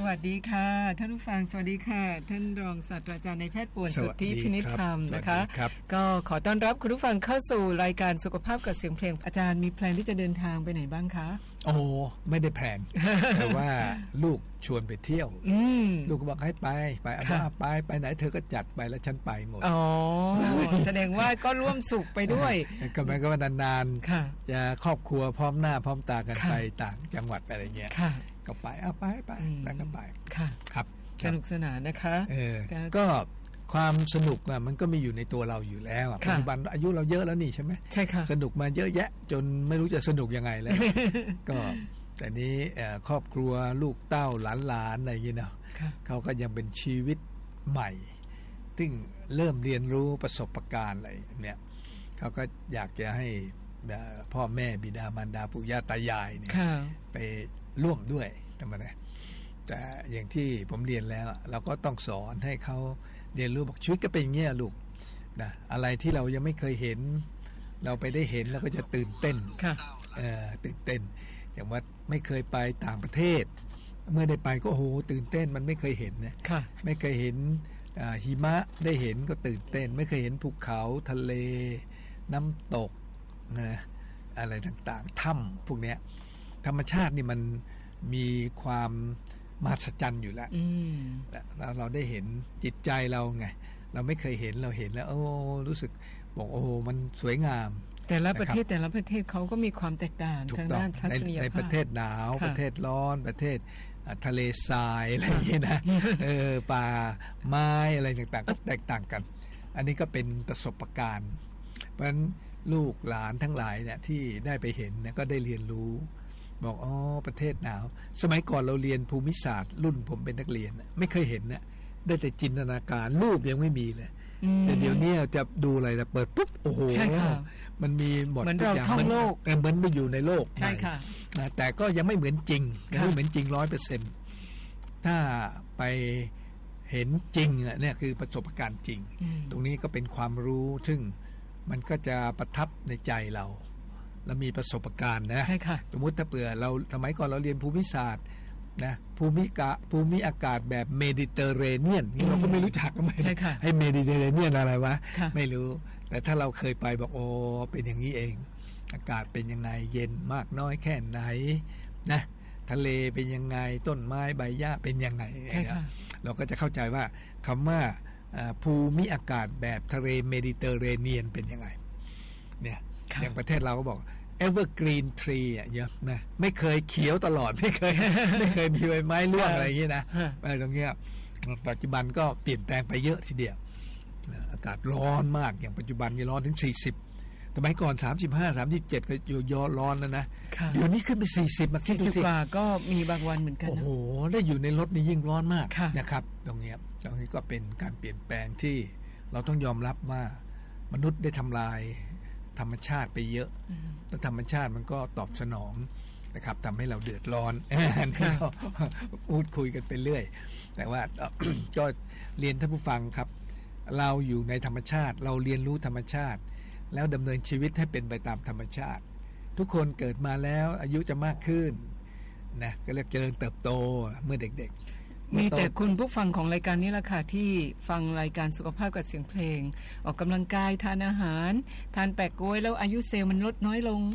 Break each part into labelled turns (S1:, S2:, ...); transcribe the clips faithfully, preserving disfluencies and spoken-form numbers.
S1: วัสดีค่ะท่านผู้ฟังสวัสดีค่ะท่านรองศาสตราจารย์นายแพทย์ป่วนสุทธิพินิจธรรมนะคะก็ขอต้อนรับคุณผู้ฟังเข้าสู่รายการสุขภาพกับเสียงเพลงอาจารย์มีแพลนที่จะเดินทางไปไหนบ้างคะ
S2: โอ้ไม่ได้แพลน แต่ว่าลูกชวนไปเที่ยวลูกก็บอกให้ไปไปเอาว่าไปไปไหนเธอก็จัดไปแล้วฉันไปหมด
S1: อ๋อ แสดงว่าก็ร่วมสุขไปด้วย
S2: ก็หมายก็ว่านานๆจะครอบครัวพร้อมหน้าพร้อมตากันไปต่างจังหวัดอะไรเงี้ยก็ไปเอาไปไปแล้วก็ไปครับ
S1: สนุกสนานนะคะ
S2: เออก็ความสนุกอ่ะมันก็มีอยู่ในตัวเราอยู่แล้วปัจจุบันอายุเราเยอะแล้วนี่ใช่ไหม
S1: ใช่ค่ะ
S2: สนุกมาเยอะแยะจนไม่รู้จะสนุกยังไงแล้ว ก็แต่นี้ครอบครัวลูกเต้าหลานๆอะไรอย่างเงี้ยเนาะเขาก็ยังเป็นชีวิตใหม่ซึ่งเริ่มเรียนรู้ประสบการณ์อะไรเนี่ยเขาก็อยากจะให้พ่อแม่บิดามารดาปู่ย่าตายายเนี่ยไปร่วมด้วยทำไมนะแต่อย่างที่ผมเรียนแล้วเราก็ต้องสอนให้เขาเรียนรู้บอกชีวิตก็เป็นอย่างเงี้ยลูกนะอะไรที่เรายังไม่เคยเห็นเราไปได้เห็นแล้วก็จะตื่นเต้นเออตื่นเต้นอย่างว่าไม่เคยไปต่างประเทศเมื่อได้ไปก็โอ้โหตื่นเต้นมันไม่เคยเห็นนะไม่เคยเห็นหิมะได้เห็นก็ตื่นเต้นไม่เคยเห็นภูเขาทะเลน้ำตกนะอะไรต่างๆถ้ำพวกเนี้ยธรรมชาตินี่มันมีความมหัศจรรย์อยู่แล้วแล้วเราได้เห็นจิตใจเราไงเราไม่เคยเห็นเราเห็นแล้วโอ้รู้สึกบอกโอ้มันสวยงาม
S1: แต่ละประเทศแต่ละประเทศเขาก็มีความแตกต่างทางด้านทัศนียภาพ
S2: ในประเทศหนาวประเทศร้อนประเทศทะเลทรายอะไรอย่างเงี้ยนะเออป่าไม้อะไรต่างๆก็แตกต่างกันอันนี้ก็เป็นประสบการณ์เพราะฉะนั้นลูกหลานทั้งหลายเนี่ยที่ได้ไปเห็นเนี่ยก็ได้เรียนรู้บอกอ๋อประเทศหนาวสมัยก่อนเราเรียนภูมิศาสตร์รุ่นผมเป็นนักเรียนไม่เคยเห็นนะได้แต่จินตนาการรูปยังไม่มีเลยแต่เดี๋ยวนี้จะดูอะไรนะเปิดปุ๊บโอ้โหมันมีหมดทุกอย่างมันเหมือนไปอยู่ในโลก
S1: ใช่ค่ะ
S2: แต่ก็ยังไม่เหมือนจริงยังไม่เหมือนจริงร้อยเปอร์เซ็นต์ถ้าไปเห็นจริงอ่ะเนี่ยคือประสบการณ์จริงตรงนี้ก็เป็นความรู้ซึ่งมันก็จะประทับในใจเราแล้วมีประสบการณ์นะสมมติถ้าเผื่อเราสมัยก่อนเราเรียนภูมิศาสตร์นะภูมิกะภูมิอากาศแบบเมดิเตอร์เรเนียนเราก็ไม่รู้จักกันไหมให้เมดิเตอร์เรเนียนอะไรวะไม่รู้แต่ถ้าเราเคยไปบอกโอ้เป็นอย่างนี้เองอากาศเป็นยังไงเย็นมากน้อยแค่ไหนนะทะเลเป็นยังไงต้นไม้ใบหญ้าเป็นยังไงเราก็จะเข้าใจว่าคำว่าภูมิอากาศแบบทะเลเมดิเตอร์เรเนียนเป็นยังไงเนี่ยอย่างประเทศเราก็บอก evergreen tree อ่ะเยอะนะไม่เคยเขียวตลอดไม่เคยไม่เคยมีใบไม้ร่วงอะไรอย่างนี้นะอะไรตรงเนี้ยปัจจุบันก็เปลี่ยนแปลงไปเยอะทีเดียวอากาศร้อนมากอย่างปัจจุบันนี่ร้อนถึงสี่สิบสมัยก่อนสามสิบห้า สามสิบเจ็ดก็อยู่ยอร้อนแล้วนะเดี๋ยวนี้ขึ้นไปสี่สิบมา
S1: สี่สิบกว่าก็มีบางวันเหมือนกัน
S2: โอ้โหได้อยู่ในรถนี่ยิ่งร้อนมากนะครับตรงนี้ตรงนี้ก็เป็นการเปลี่ยนแปลงที่เราต้องยอมรับว่ามนุษย์ได้ทำลายธรรมชาติไปเยอะแล้วธรรมชาติมันก็ตอบสนองนะครับทำให้เราเดือดร้อนนี่ก็พูดคุยกันไปเรื่อยแต่ว่าก็เรียนท่านผู้ฟังครับเราอยู่ในธรรมชาติเราเรียนรู้ธรรมชาติแล้วดำเนินชีวิตให้เป็นไปตามธรรมชาติทุกคนเกิดมาแล้วอายุจะมากขึ้นนะก็เรียกเจริญเติบโตเมื่อเด็กๆ
S1: มีแต่คุณผู้ฟังของรายการนี้แหละค่ะที่ฟังรายการสุขภาพกับเสียงเพลงออกกำลังกายทานอาหารทานแปะกล้วยแล้วอายุเซลล์มันลดน้อยลง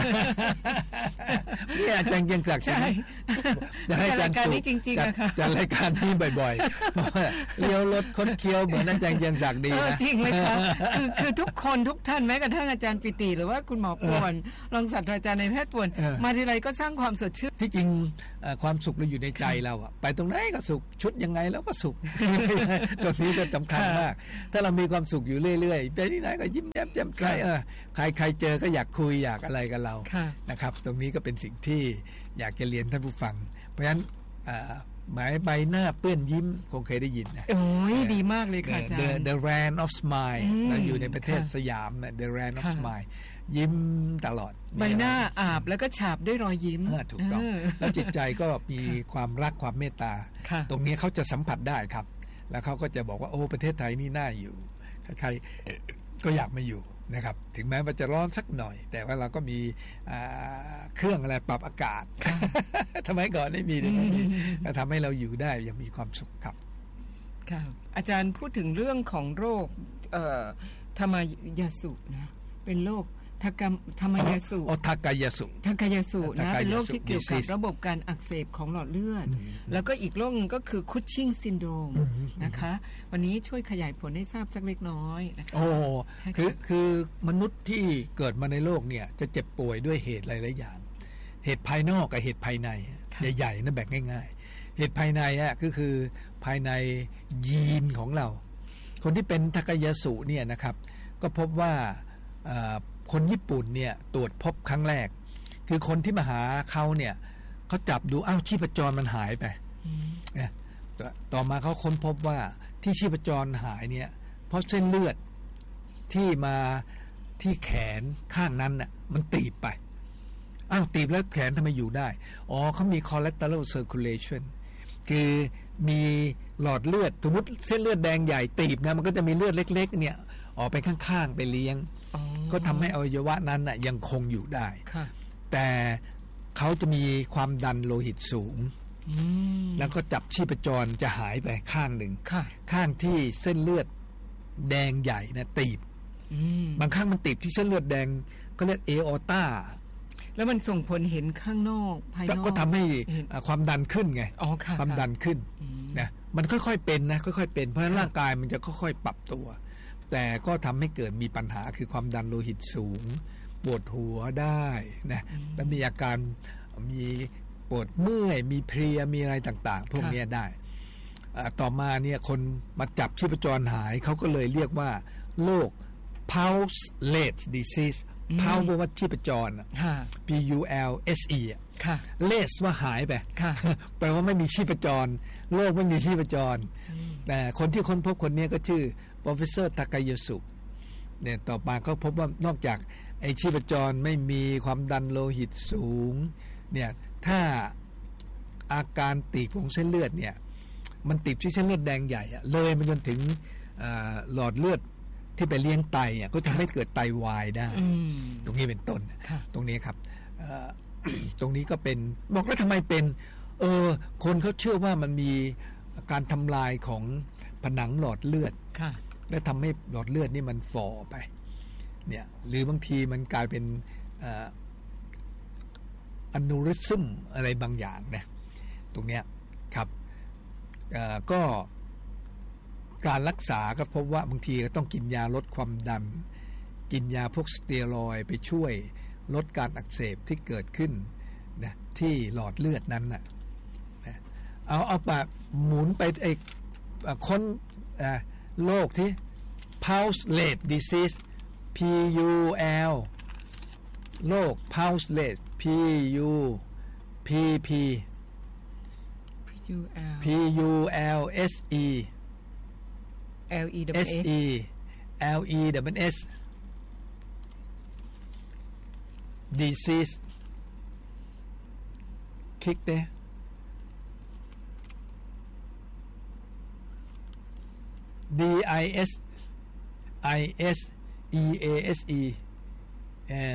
S2: นี่อาจารย์ยังศักดิ์ใช่
S1: จะให้อาจารย์สูจริงๆนะคะ
S2: จัดรายการนี้บ่อยๆเพราะว่าเลี้ยวรถคดเคี้ยวเหมือนอาจารย์ยังศักดิ์ดีนะ
S1: จริงเลยค่ะคือคือทุกคนทุกท่านแม้กระทั่งอาจารย์ปิติหรือว่าคุณหมอป่วนรองศาสตราจารย์นายแพทย์ป่วนมาทีไรก็สร้างความสดชื่น
S2: ที่จริงความสุขเราอยู่ในใจเราอะไปตรงไหนก็สุขชุดยังไงแล้วก็สุขตรงนี้ก็สำคัญมากถ้าเรามีความสุขอยู่เรื่อยๆไปที่ไหนก็ยิ้มแย้มแจ่มใสเออใครใครเจอก็อยากคุยอยากอะไรกับเรานะครับตรงนี้ก็เป็นสิ่งที่อยากจะเรียนท่านผู้ฟังเพราะฉะนั้นหมายใบหน้าเปื้อนยิ้มคงเคยได้ยินนะ
S1: โอ้ยดีมากเลยค่ะอาจารย์
S2: The The Land of Smile เราอยู่ในประเทศสยามนะ The Land of Smile ยิ้มตลอด
S1: ใบหน้าอาบแล้วก็ฉาบด้วยรอยยิ้ม
S2: ถูกต้องแล้วจิตใจก็มีความรักความเมตตาตรงนี้เขาจะสัมผัสได้ครับแล้วเขาก็จะบอกว่าโอ้ประเทศไทยนี่น่าอยู่ใครๆก็อยากมาอยู่นะครับถึงแม้ว่าจะร้อนสักหน่อยแต่ว่าเราก็มีเครื่องอะไรปรับอากาศ ทำไมก่อนไม่มีเดี๋ยวนี้ทำให้เราอยู่ได้ยังมีความสุขครับ
S1: ค่ะอาจารย์พูดถึงเรื่องของโรคธรรมยาสุนะเป็นโรคทากธรรมยาสุ
S2: อ๋อทากายาสุ
S1: ทากายาสุนะเป็นโรคที่เกี่ยวกับระบบการอักเสบของหลอดเลือดแล้วก็อีกโรคนึงก็คือคุชชิ่งซินโดรมนะคะวันนี้ช่วยขยายผลให้ทราบสักเล็กน้อยนะคะ
S2: โอ้คือคือมนุษย์ที่เกิดมาในโลกเนี่ยจะเจ็บป่วยด้วยเหตุหลายๆอย่างเหตุภายนอกกับเหตุภายในใหญ่ๆนั่นแบ่งง่ายๆเหตุภายในอ่ะก็คือภายในยีนของเราคนที่เป็นทากายาสุเนี่ยนะครับก็พบว่าคนญี่ปุ่นเนี่ยตรวจพบครั้งแรกคือคนที่มาหาเขาเนี่ยเขาจับดูอ้าวชีพจรมันหายไปเนี่ยต่อมาเขาค้นพบว่าที่ชีพจรหายเนี่ยเพราะเส้นเลือดที่มาที่แขนข้างนั้นน่ะมันตีบไปอ้าวตีบแล้วแขนทำไมอยู่ได้อ๋อเขามี collateral circulation คือมีหลอดเลือดสมมติเส้นเลือดแดงใหญ่ตีบนะมันก็จะมีเลือดเล็กๆเนี่ยออกไปข้างๆไปเลี้ยงก็ทำให้อวัยวะนั้นน่ะยังคงอยู่ได้แต่เขาจะมีความดันโลหิตสูงแล้วก็จับชีพจรจะหายไปข้างหนึ่งข้างที่เส้นเลือดแดงใหญ่นะตีบบางข้างมันตีบที่เส้นเลือดแดงก็เรียกเอออต้า
S1: แล้วมันส่งผลเห็นข้างนอกภายนอก
S2: ก็ทำให้ความดันขึ้นไงความดันขึ้นนะมันค่อยๆเป็นนะค่อยๆเป็นเพราะร่างกายมันจะค่อยๆปรับตัวแต่ก็ทำให้เกิดมีปัญหาคือความดันโลหิตสูงปวดหัวได้นะแล้วมีอาการมีปวดเมื่อยมีเพลียมีอะไรต่างๆพวกนี้ได้ต่อมาเนี่ยคนมาจับชีพจรหายเขาก็เลยเรียกว่าโรค pulse-less disease pulse แปลว่าชีพจร p u l s e less ว่าหายไปแปลว่าไม่มีชีพจรโรคไม่มีชีพจรแต่คนที่ค้นพบคนนี้ก็ชื่อProfessor Takayasu เนี่ยต่อมาก็พบว่านอกจากไอชีพจรไม่มีความดันโลหิตสูงเนี่ยถ้าอาการตีบของเส้นเลือดเนี่ยมันตีบที่เส้นเลือดแดงใหญ่อะเลยมันจนถึงหลอดเลือดที่ไปเลี้ยงไตอ่ะก็ทำให้เกิดไตวายได้ตรงนี้เป็นต้นตรงนี้ครับ ตรงนี้ก็เป็นบอกแล้วทำไมเป็นเออคนเขาเชื่อว่ามันมีการทำลายของผนังหลอดเลือดและทำให้หลอดเลือดนี่มันฝ่อไปเนี่ยหรือบางทีมันกลายเป็นอนูริซึมอะไรบางอย่างนะตรงเนี้ยครับก็การรักษาก็พบว่าบางทีก็ต้องกินยาลดความดันกินยาพวกสเตียรอยด์ไปช่วยลดการอักเสบที่เกิดขึ้นนะที่หลอดเลือดนั้นน่ะนะเอาเอาปากหมุนไปไอ้ค้นโรคที่ pulse-less disease P U L โรค pulse-less P U P P P U L S E
S1: L E
S2: S E L E W S disease คลิกเด้ D I S I S E A S E เอ่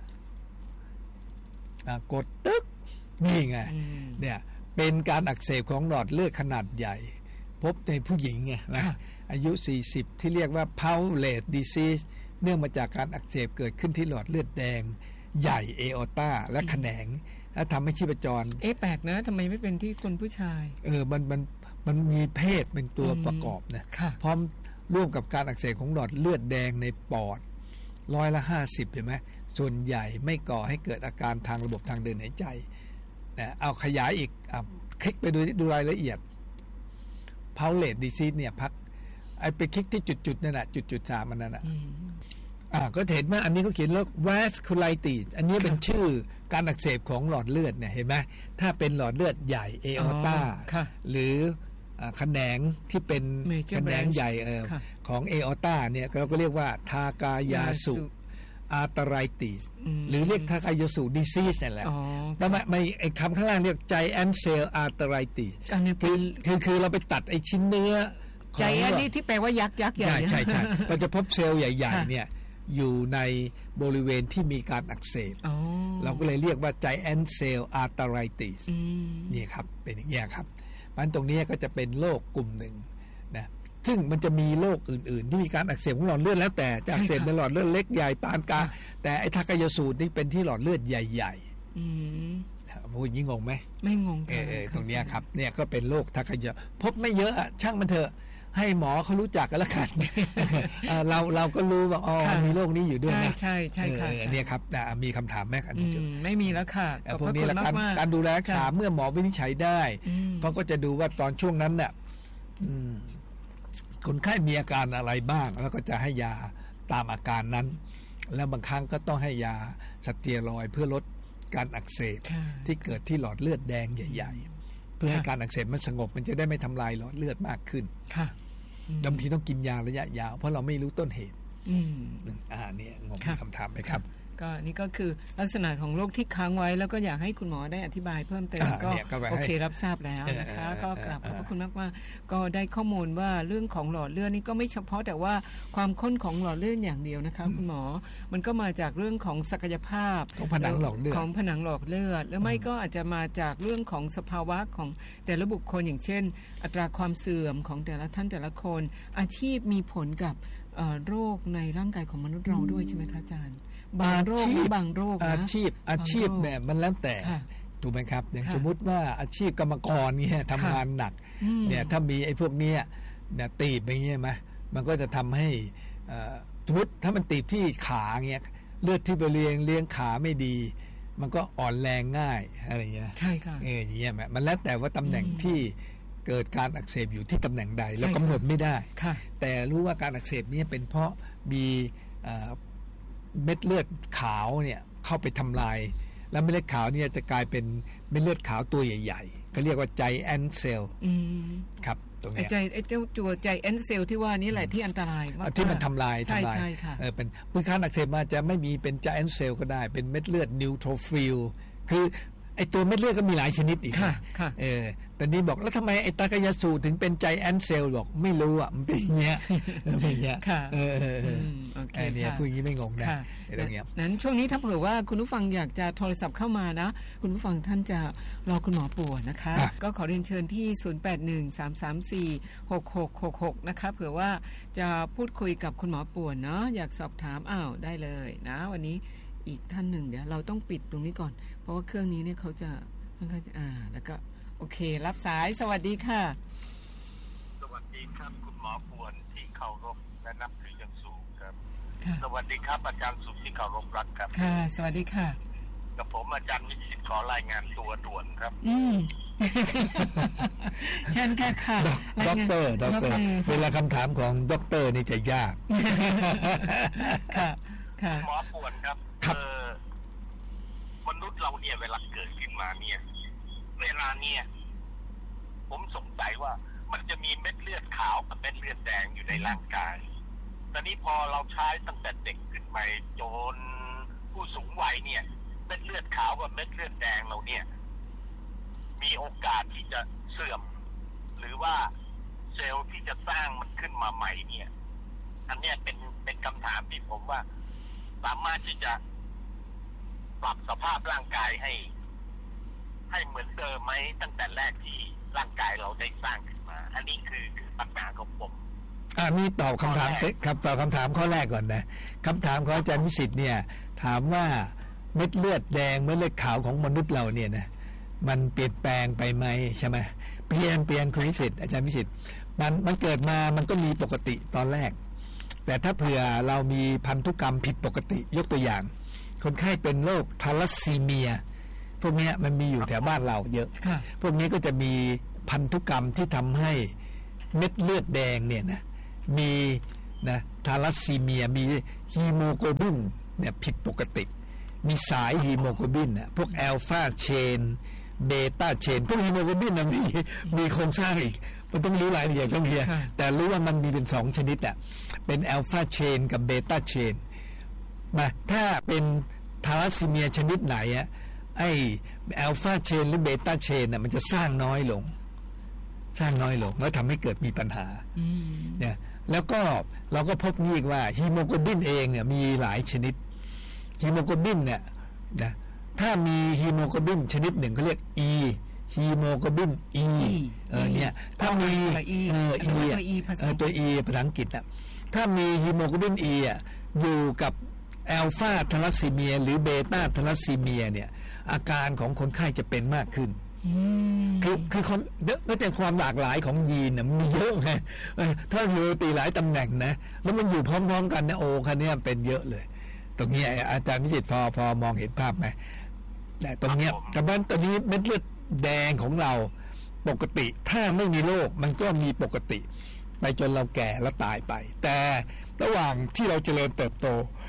S2: อกดตึ๊กนี่ไงเนี่ยเป็นการอักเสบของหลอดเลือดขนาดใหญ่พบในผู้หญิงไงนะอายุสี่สิบที่เรียกว่า pulse-less disease เนื่องมาจากการอักเสบเกิดขึ้นที่หลอดเลือดแดงใหญ่เอออต้าและแขนงและทำให้ชีพจร
S1: เอ๊ะแปลกนะทำไมไม่เป็นที่คนผู้ชาย
S2: เออมันมันมันมีเพศเป็นตัวประกอบนะพร้อมร่วมกับการอักเสบของหลอดเลือดแดงในปอดร้อยละห้าสิบเห็นไหมส่วนใหญ่ไม่ก่อให้เกิดอาการทางระบบทางเดินหายใจนะเอาขยายอีกคลิกไปดูดูรายละเอียด pulse-less disease เนี่ยพักไอ้ไปคลิกที่จุดๆนั่นน่ะจุดๆสามมันนั่นน่ะอ่าก็เห็นว่าอันนี้เขาเขียนว่า vasculitis อันนี้เป็นชื่อการอักเสบของหลอดเลือดเนี่ยเห็นไหมถ้าเป็นหลอดเลือดใหญ่เอออต้าหรือแขนงที่เป็นแขนงใหญ่เออของเอออต้าเนี่ยเราก็เรียกว่าทากายาสุอาร์ตไรติสหรือเรียกทากายาสุดิซีสนั่นแหละแต่ไม่ไม่ไอ้คำข้างล่างเรียก giant cell arthritis คือคือคือเราไปตัดไอ้ชิ้นเนื้อ
S1: ใจอันนี้ที่แปลว่ายักษ์ยักษ์ใหญ่
S2: ใช่ใช่เราจะพบเซลล์ใหญ่ๆเนี่ยอยู่ในบริเวณที่มีการอักเสบเราก็เลยเรียกว่า giant cell arteritis นี่ครับเป็นอย่างนี้ครับมันตรงนี้ก็จะเป็นโรคกลุ่มหนึ่งนะซึ่งมันจะมีโรคอื่นๆที่มีการอักเสบของหลอดเลือดแล้วแต่จะอักเสบในหลอดเลือดเล็กใหญ่ปานกลางแต่ไอ้ทากายสูตรนี่เป็นที่หลอดเลือดใหญ่ๆพูดยิ่งงงไหม
S1: ไม่งง
S2: เออตรงนี้ครับเนี่ยก็เป็นโรคทากายพบไม่เยอะช่างมันเถอะให้หมอเขารู้จักกันละกันเราเราก็รู้ว่าอ๋อมีโรคนี้อยู่ด้วยนะ
S1: ใช่ใช่ใช่ค่ะ
S2: เนี่ยครับมีคำถามแม่กัน
S1: ไม่มีแล้วค่ะ
S2: พวกนี้ละการการดูแลรักษาเมื่อหมอวินิจฉัยได้เขาก็จะดูว่าตอนช่วงนั้นเนี่ยคนไข้มีอาการอะไรบ้างแล้วก็จะให้ยาตามอาการนั้นแล้วบางครั้งก็ต้องให้ยาสเตียรอยด์เพื่อลดการอักเสบที่เกิดที่หลอดเลือดแดงใหญ่ๆเพื่อให้การอักเสบมันสงบมันจะได้ไม่ทำลายหลอดเลือดมากขึ้นบางทีต้องกินยาระยะยาวเพราะเราไม่รู้ต้นเหตุอ่าเนี่ยงงคำถามไหมครับ
S1: ก็นี่ก็คือลักษณะของโรคที่ค้างไว้แล้วก็อยากให้คุณหมอได้อธิบายเพิ่มเติมก็โอเครับทราบแล้วนะคะก็กราบขอบพระคุณมากว่าก็ได้ข้อมูลว่าเรื่องของหลอดเลือดนี่ก็ไม่เฉพาะแต่ว่าความข้นของหลอดเลือดอย่างเดียวนะคะคุณหมอมันก็มาจากเรื่องของศักยภาพ
S2: ของผนังหลอดเลือด
S1: ของผนังหลอดเลือดแล้วไม่ก็อาจจะมาจากเรื่องของสภาวะของแต่ละบุคคลอย่างเช่นอัตราความเสื่อมของแต่ละท่านแต่ละคนอาชีพมีผลกับโรคในร่างกายของมนุษย์เราด้วยใช่ไหมคะอาจารย์บางโรคบางโรคนะ
S2: อาชีพอาชีพเนี่ยมันแล้วแต่ถูกไหมครับอย่างสมมติว่าอาชีพกรรมกรเนี่ยทำงานหนักเนี่ยถ้ามีไอ้พวกนี้เนี่ยตีบอย่างเงี้ยไหมมันก็จะทำให้สมมติถ้ามันตีบที่ขาเงี้ยเลือดที่ไปเลี้ยงเลี้ยงขาไม่ดีมันก็อ่อนแรงง่ายอะไรเงี้ย
S1: ใช่ค่ะ
S2: เอออย่างเงี้ยมันแล้วแต่ว่าตำแหน่งที่เกิดการอักเสบอยู่ที่ตำแหน่งใดแล้วกำหนดไม่ได้แต่รู้ว่าการอักเสบนี้เป็นเพราะมีเม็ดเลือดขาวเนี่ยเข้าไปทำลายแล้วเม็ดเลือดขาวเนี่ยจะกลายเป็นเม็ดเลือดขาวตัวใหญ่ๆก็เรียกว่า giant cell ครับตรงนี้
S1: ใจไอ้เจ้าตัว giant cell ที่ว่านี่แหละที่อันตรายมาก
S2: ที่มันทำลายทำลายเออเป็นพื้นข้างอักเสบมาจะไม่มีเป็น giant cell ก็ได้เป็นเม็ดเลือด neutrophil คือไอ้ตัวเม็ดเลือดก็มีหลายชนิดอีกเออแต่นี้บอกแล้วทำไมไอ้ตากายสูตรถึงเป็นใจแอนเซลบอกไม่รู้อ่ะมันเป็นอย่างเงี้ยเป็นอย่างเงี้ยเออเออไอ้เนี่ยพูดอย่างนี้ไม่งงนะไอ้ตรงเนี้ย
S1: นั้นช่วงนี้ถ้าเผื่อว่าคุณผู้ฟังอยากจะโทรศัพท์เข้ามานะคุณผู้ฟังท่านจะรอคุณหมอป่วนนะคะก็ขอเรียนเชิญที่ศูนย์ แปด หนึ่ง สาม สาม สี่ หก หก หก หกนะคะเผื่อว่าจะพูดคุยกับคุณหมอป่วนเนาะอยากสอบถามอ้าวได้เลยนะวันนี้อีกท่านหนึ่งเดี๋ยวเราต้องปิดตรงนี้ก่อนเพราะว่าเครื่องนี้เนี่ยเขาจะค่อนข้างจะอ่าแล้วก็โอเครับสายสวัสดีค่ะ
S3: สวัสดีครับคุณหมอป่วนที่เคารพและนับถืออย่างสูงครับสวัสดีครับอาจารย์สุขที่เคารพรักครับ
S1: ค่ะสวัสดีค่ะ
S3: กับผมอาจารย์วิชิตขอรายงานตัวด่วนครับ
S1: อืมเชิญค่ะค่ะ
S2: ด็อกเตอร์ด็อกเตอร์เวลาคำถามของด็อกเตอร์นี่จะยาก
S1: ค่ะค่ะ
S3: หมอป่วนครับเออมนุษย์เราเนี่ยเวลาเกิดขึ้นมาเนี่ยเวลาเนี่ยผมสงสัยว่ามันจะมีเม็ดเลือดขาวกับเม็ดเลือดแดงอยู่ในร่างกายตอนนี้พอเราใช้ตั้งแต่เด็กขึ้นไปจนผู้สูงวัยเนี่ยเม็ดเลือดขาวกับเม็ดเลือดแดงเราเนี่ยมีโอกาสที่จะเสื่อมหรือว่าเซลล์ที่จะสร้างมันขึ้นมาใหม่เนี่ยอันนี้เป็นเป็นคำถามที่ผมว่าสามารถที่จะปรับสภาพร่างกายให้ให้เหมือนเดิมไหมตั้งแต่แรกที่ร่างกายเราได้สร้างขึ้นมาอันนี้คือคือปัญหาของผม
S2: อ่านี่ตอบคำถามครับตอบคำถามข้อแรกก่อนนะคำถามของอาจารย์วิสิทธิ์เนี่ยถามว่าเม็ดเลือดแดงเม็ดเลือดขาวของมนุษย์เราเนี่ยนะมันเปลี่ยนแปลงไปไหมใช่ไหมเปลี่ยนเปลี่ยนคุณวิสิทธิ์อาจารย์วิสิทธิ์มันมันเกิดมามันก็มีปกติตอนแรกแต่ถ้าเผื่อเรามีพันธุกรรมผิดปกติยกตัวอย่างคนไข้เป็นโรคทาลัสซีเมียพวกนี้มันมีอยู่แถวบ้านเราเยอะพวกนี้ก็จะมีพันธุกรรมที่ทำให้เม็ดเลือดแดงเนี่ยนะมีนะทาลัสซีเมียมีฮีโมโกลบินเนี่ยผิดปกติมีสายฮีโมโกลบินนะพวกอัลฟาเชนเบต้าเชนพวกฮีโมโกลบินนะมีมีโครงสร้างอีกมันต้องรู้รายละเอียดต้องเรียนแต่รู้ว่ามันมีเป็นสองชนิดอ่ะเป็นอัลฟาเชนกับเบต้าเชนมาถ้าเป็นทาลัสซีเมียชนิดไหนอ่ะไอ้อัลฟาเชนหรือเบต้าเชนน่ะมันจะสร้างน้อยลงสร้างน้อยลงแล้วทำให้เกิดมีปัญหาเนี่ยแล้วก็เราก็พบนี่อีกว่าฮีโมโกลบินเองเนี่ยมีหลายชนิดฮีโมโกลบินเนี่ยนะถ้ามีฮีโมโกลบินชนิดหนึ่งเขาเรียก E ฮีโมโกลบิน E เออเนี่ยถ้ามีเออ E เออตัว E ภาษาอังกฤษอ่ะถ้ามีฮีโมโกลบิน E อ่ะอยู่กับอัลฟาทาลัสซีเมียหรือเบต้าทาลัสซีเมียเนี่ยอาการของคนไข้จะเป็นมากขึ้นคือคือความก็แต่ความหลากหลายของยีนน่ะมีเยอะไงถ้าอยู่ตีหลายตำแหน่งนะแล้วมันอยู่พร้อมๆกันนะโอ้คันนี้เป็นเยอะเลยตรงนี้อาจารย์วิจิตรพอพอมองเห็นภาพไหมแต่ตรงนี้แต่บ้านตอนนี้เม็ดเลือดแดงของเราปกติถ้าไม่มีโรคมันก็มีปกติไปจนเราแก่แล้วตายไปแต่ระหว่างที่เราเจริญเติบโต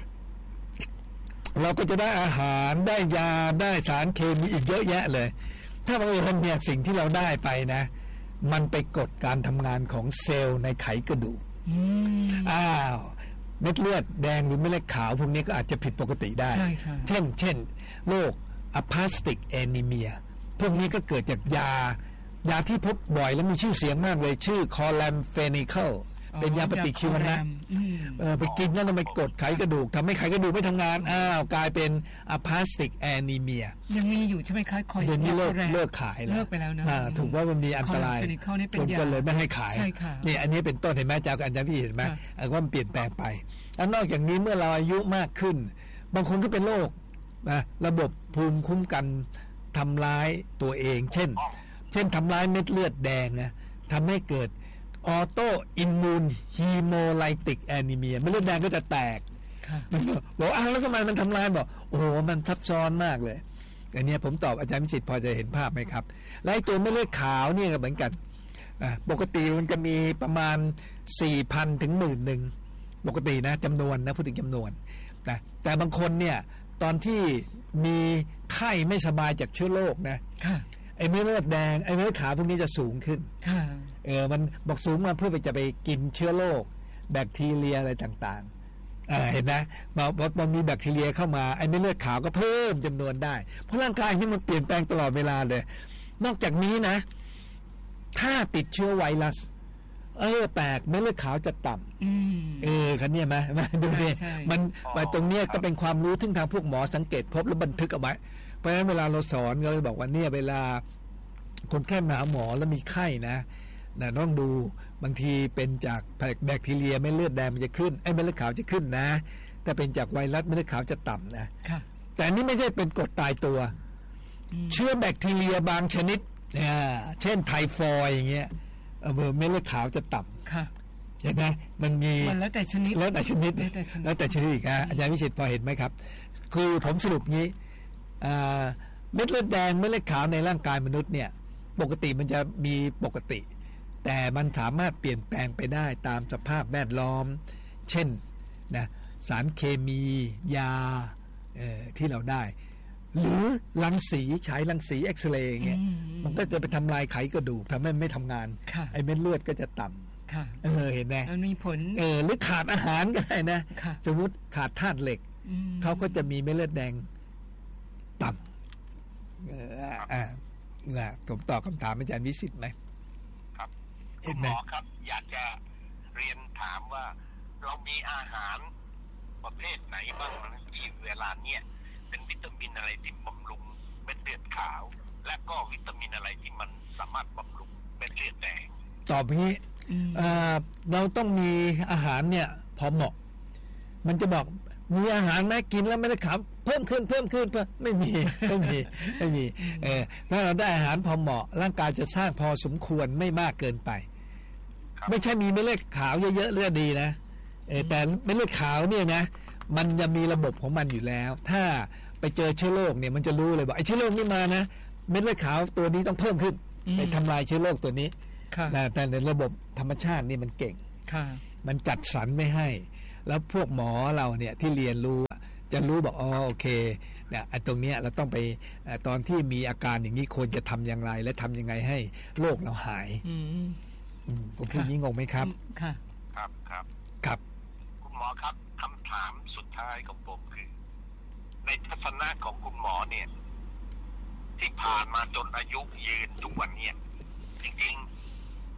S2: เราก็จะได้อาหารได้ยาได้สารเคมีอีกเยอะแยะเลยถ้าบังเอิญเนี่ยสิ่งที่เราได้ไปนะมันไปกดการทำงานของเซลล์ในไขกระดูกอ้าวเม็ดเลือดแดงหรือเม็ดเลือดขาวพวกนี้ก็อาจจะผิดปกติได้เช่นเช่นโรคอะพาสติกแอนีเมียพวกนี้ก็เกิดจากยายาที่พบบ่อยและมีชื่อเสียงมากเลยชื่อคอแลมเฟนิเคิลเป็นยาปฏิชีวนะเออไปกินแล้วทำไมกดไขกระดูกทำให้ไขกระดูกไม่ทำงานอ้าวกลายเป็นอะพาสติกแอนีเมีย
S1: ยังมีอยู่ใช่ไหมคะคอย
S2: เดี๋ยวนี้เลิกเลิกขายแล้ว
S1: เลิกไปแล้วนะ
S2: ถูกว่ามันมีอันตรายคนก็เลยไม่ให้ขายนี่อันนี้เป็นต้นเห็นไหมอาจารย์อาจารย์พี่เห็นไหมว่ามันเปลี่ยนแปลงไปแล้วนอกจากนี้เมื่อเราอายุมากขึ้นบางคนก็เป็นโรคนะระบบภูมิคุ้มกันทำร้ายตัวเองเช่นเช่นทำร้ายเม็ดเลือดแดงนะทำให้เกิดออโตอิมมูนฮีโมไลติกแอนีเมียเม็ดเลือดแดงก็จะแตกมันบอกอ้าวแล้วทำไมมันทำลายบอกโอ้โหมันซับซ้อนมากเลยอันนี้ผมตอบอาจารย์วิจิตรพอจะเห็นภาพไหมครับและไอ้ตัวเม็ดเลือดขาวเนี่ยก็เหมือนกันปกติมันจะมีประมาณ สี่พัน ถึง หมื่น นึงปกตินะจำนวนนะพูดถึงจำนวนนะแต่บางคนเนี่ยตอนที่มีไข้ไม่สบายจากเชื้อโรคนะไอ้เม็ดเลือดแดงไอ้เม็ดเลือดขาวพวกนี้จะสูงขึ้นเออมันบอกสูงมาเพื่อไปจะไปกินเชื้อโรคแบคทีเรียอะไรต่างๆอ่าเห็นนะพอพอมีแบคทีเรียเข้ามาไอ้เม็ดเลือดขาวก็เพิ่มจำนวนได้เพราะร่างกายนี่มันเปลี่ยนแปลงตลอดเวลาเลยนอกจากนี้นะถ้าติดเชื้อไวรัสเออแปลกเม็ดเลือดขาวจะต่ำเออคันนี้ไหมมาดูดิมันตรงเนี้ยก็เป็นความรู้ที่ทางพวกหมอสังเกตพบแล้วบันทึกเอาไว้เพราะฉะนั้นเวลาเราสอนก็เลยบอกว่าเนี่ยเวลาคนแค่มาหาหมอแล้วมีไข้นะนะต้องดูบางทีเป็นจากแบคทีเรียเม็ดเลือดแดงมันจะขึ้นไอ้เม็ดเลือดขาวจะขึ้นนะแต่เป็นจากไวรัสเม็ดเลือดขาวจะต่ำนะแต่นี่ไม่ใช่เป็นกรดตายตัวเชื้อแบคทีเรียบางชนิดเนี่ยเช่นไทฟอยด์อย่างเงี้ยเออเม็ดเลือดขาวจะต่ำเห็นไหมมันมี
S1: แล้วแต่ชนิด
S2: แล้วแต่ชนิดแล้วแต่ชนิดอีกนะอาจารย์วิชิตพอเห็นไหมครับคือผมสรุปงี้เม็ดเลือดแดงเม็ดเลือดขาวในร่างกายมนุษย์เนี่ยปกติมันจะมีปกติแต่มันสามารถเปลี่ยนแปลงไปได้ตามสภาพแวดล้อมเช่นนะสารเคมียาที่เราได้หรือรังสีฉายรังสีเอ็กซเรย์เงี้ยมันก็จะไปทำลายไขกระดูกทำให้ไม่ทำงานไอ้เม็ดเลือดก็จะต่ำเออเห็นไหม
S1: มันมีผล
S2: เออหรือขาดอาหารก็ได้นะสมมติขาดธาตุเหล็กเขาก็จะมีเม็ดเลือดแดงต่ำเอออ่านะผมตอบคำถามอาจารย์วิสิทธิ์ไหม
S3: ครับเห็นไหมหมอครับอยากจะเรียนถามว่าเรามีอาหารประเภทไหนบ้างที่เวลาเนี้ยเป็นวิตามินอะไรที่บำรุงเม็ดเลือดขาวและก็วิตามินอะไรที่มันสามารถบำรุงเม็ดเลือดแดง
S2: ตอบอย่างนี้เราต้องมีอาหารเนี่ยพอเหมาะมันจะบอกมีอาหารไหมกินแล้วไม่ได้ขับเพิ่มขึ้นเพิ่มขึ้นเพิ่มไม่มีไม่มีไม่มีเออถ้าเราได้อาหารพอเหมาะร่างกายจะสร้างพอสมควรไม่มากเกินไปไม่ใช่มีเม็ดเลือดขาวเยอะๆเลือดดีนะเออแต่เม็ดเลือดขาวเนี่ยนะมันจะมีระบบของมันอยู่แล้วถ้าไปเจอเชื้อโรคเนี่ยมันจะรู้เลยว่าไอ้เชื้อโรคนี่มานะเม็ดเลือดขาวตัวนี้ต้องเพิ่มขึ้นไปทำลายเชื้อโรคตัวนี้แต่ในระบบธรรมชาตินี่มันเก่งมันจัดสรรไม่ให้แล้วพวกหมอเราเนี่ยที่เรียนรู้จะรู้บอกอ๋อโอเคเนี่ยตรงเนี้ยเราต้องไปตอนที่มีอาการอย่างนี้ควรจะทำอย่างไรและทำยังไงให้โรคเราหายผมพูดนี้งงไหมครับ
S1: ค่ะ
S3: ครับครับ
S2: ครับ
S3: คุณหมอครับคำถามสุดท้ายของผมคือในทัศนะของคุณหมอเนี่ยที่ผ่านมาจนอายุยืนทุกวันเนี่ยจริงๆ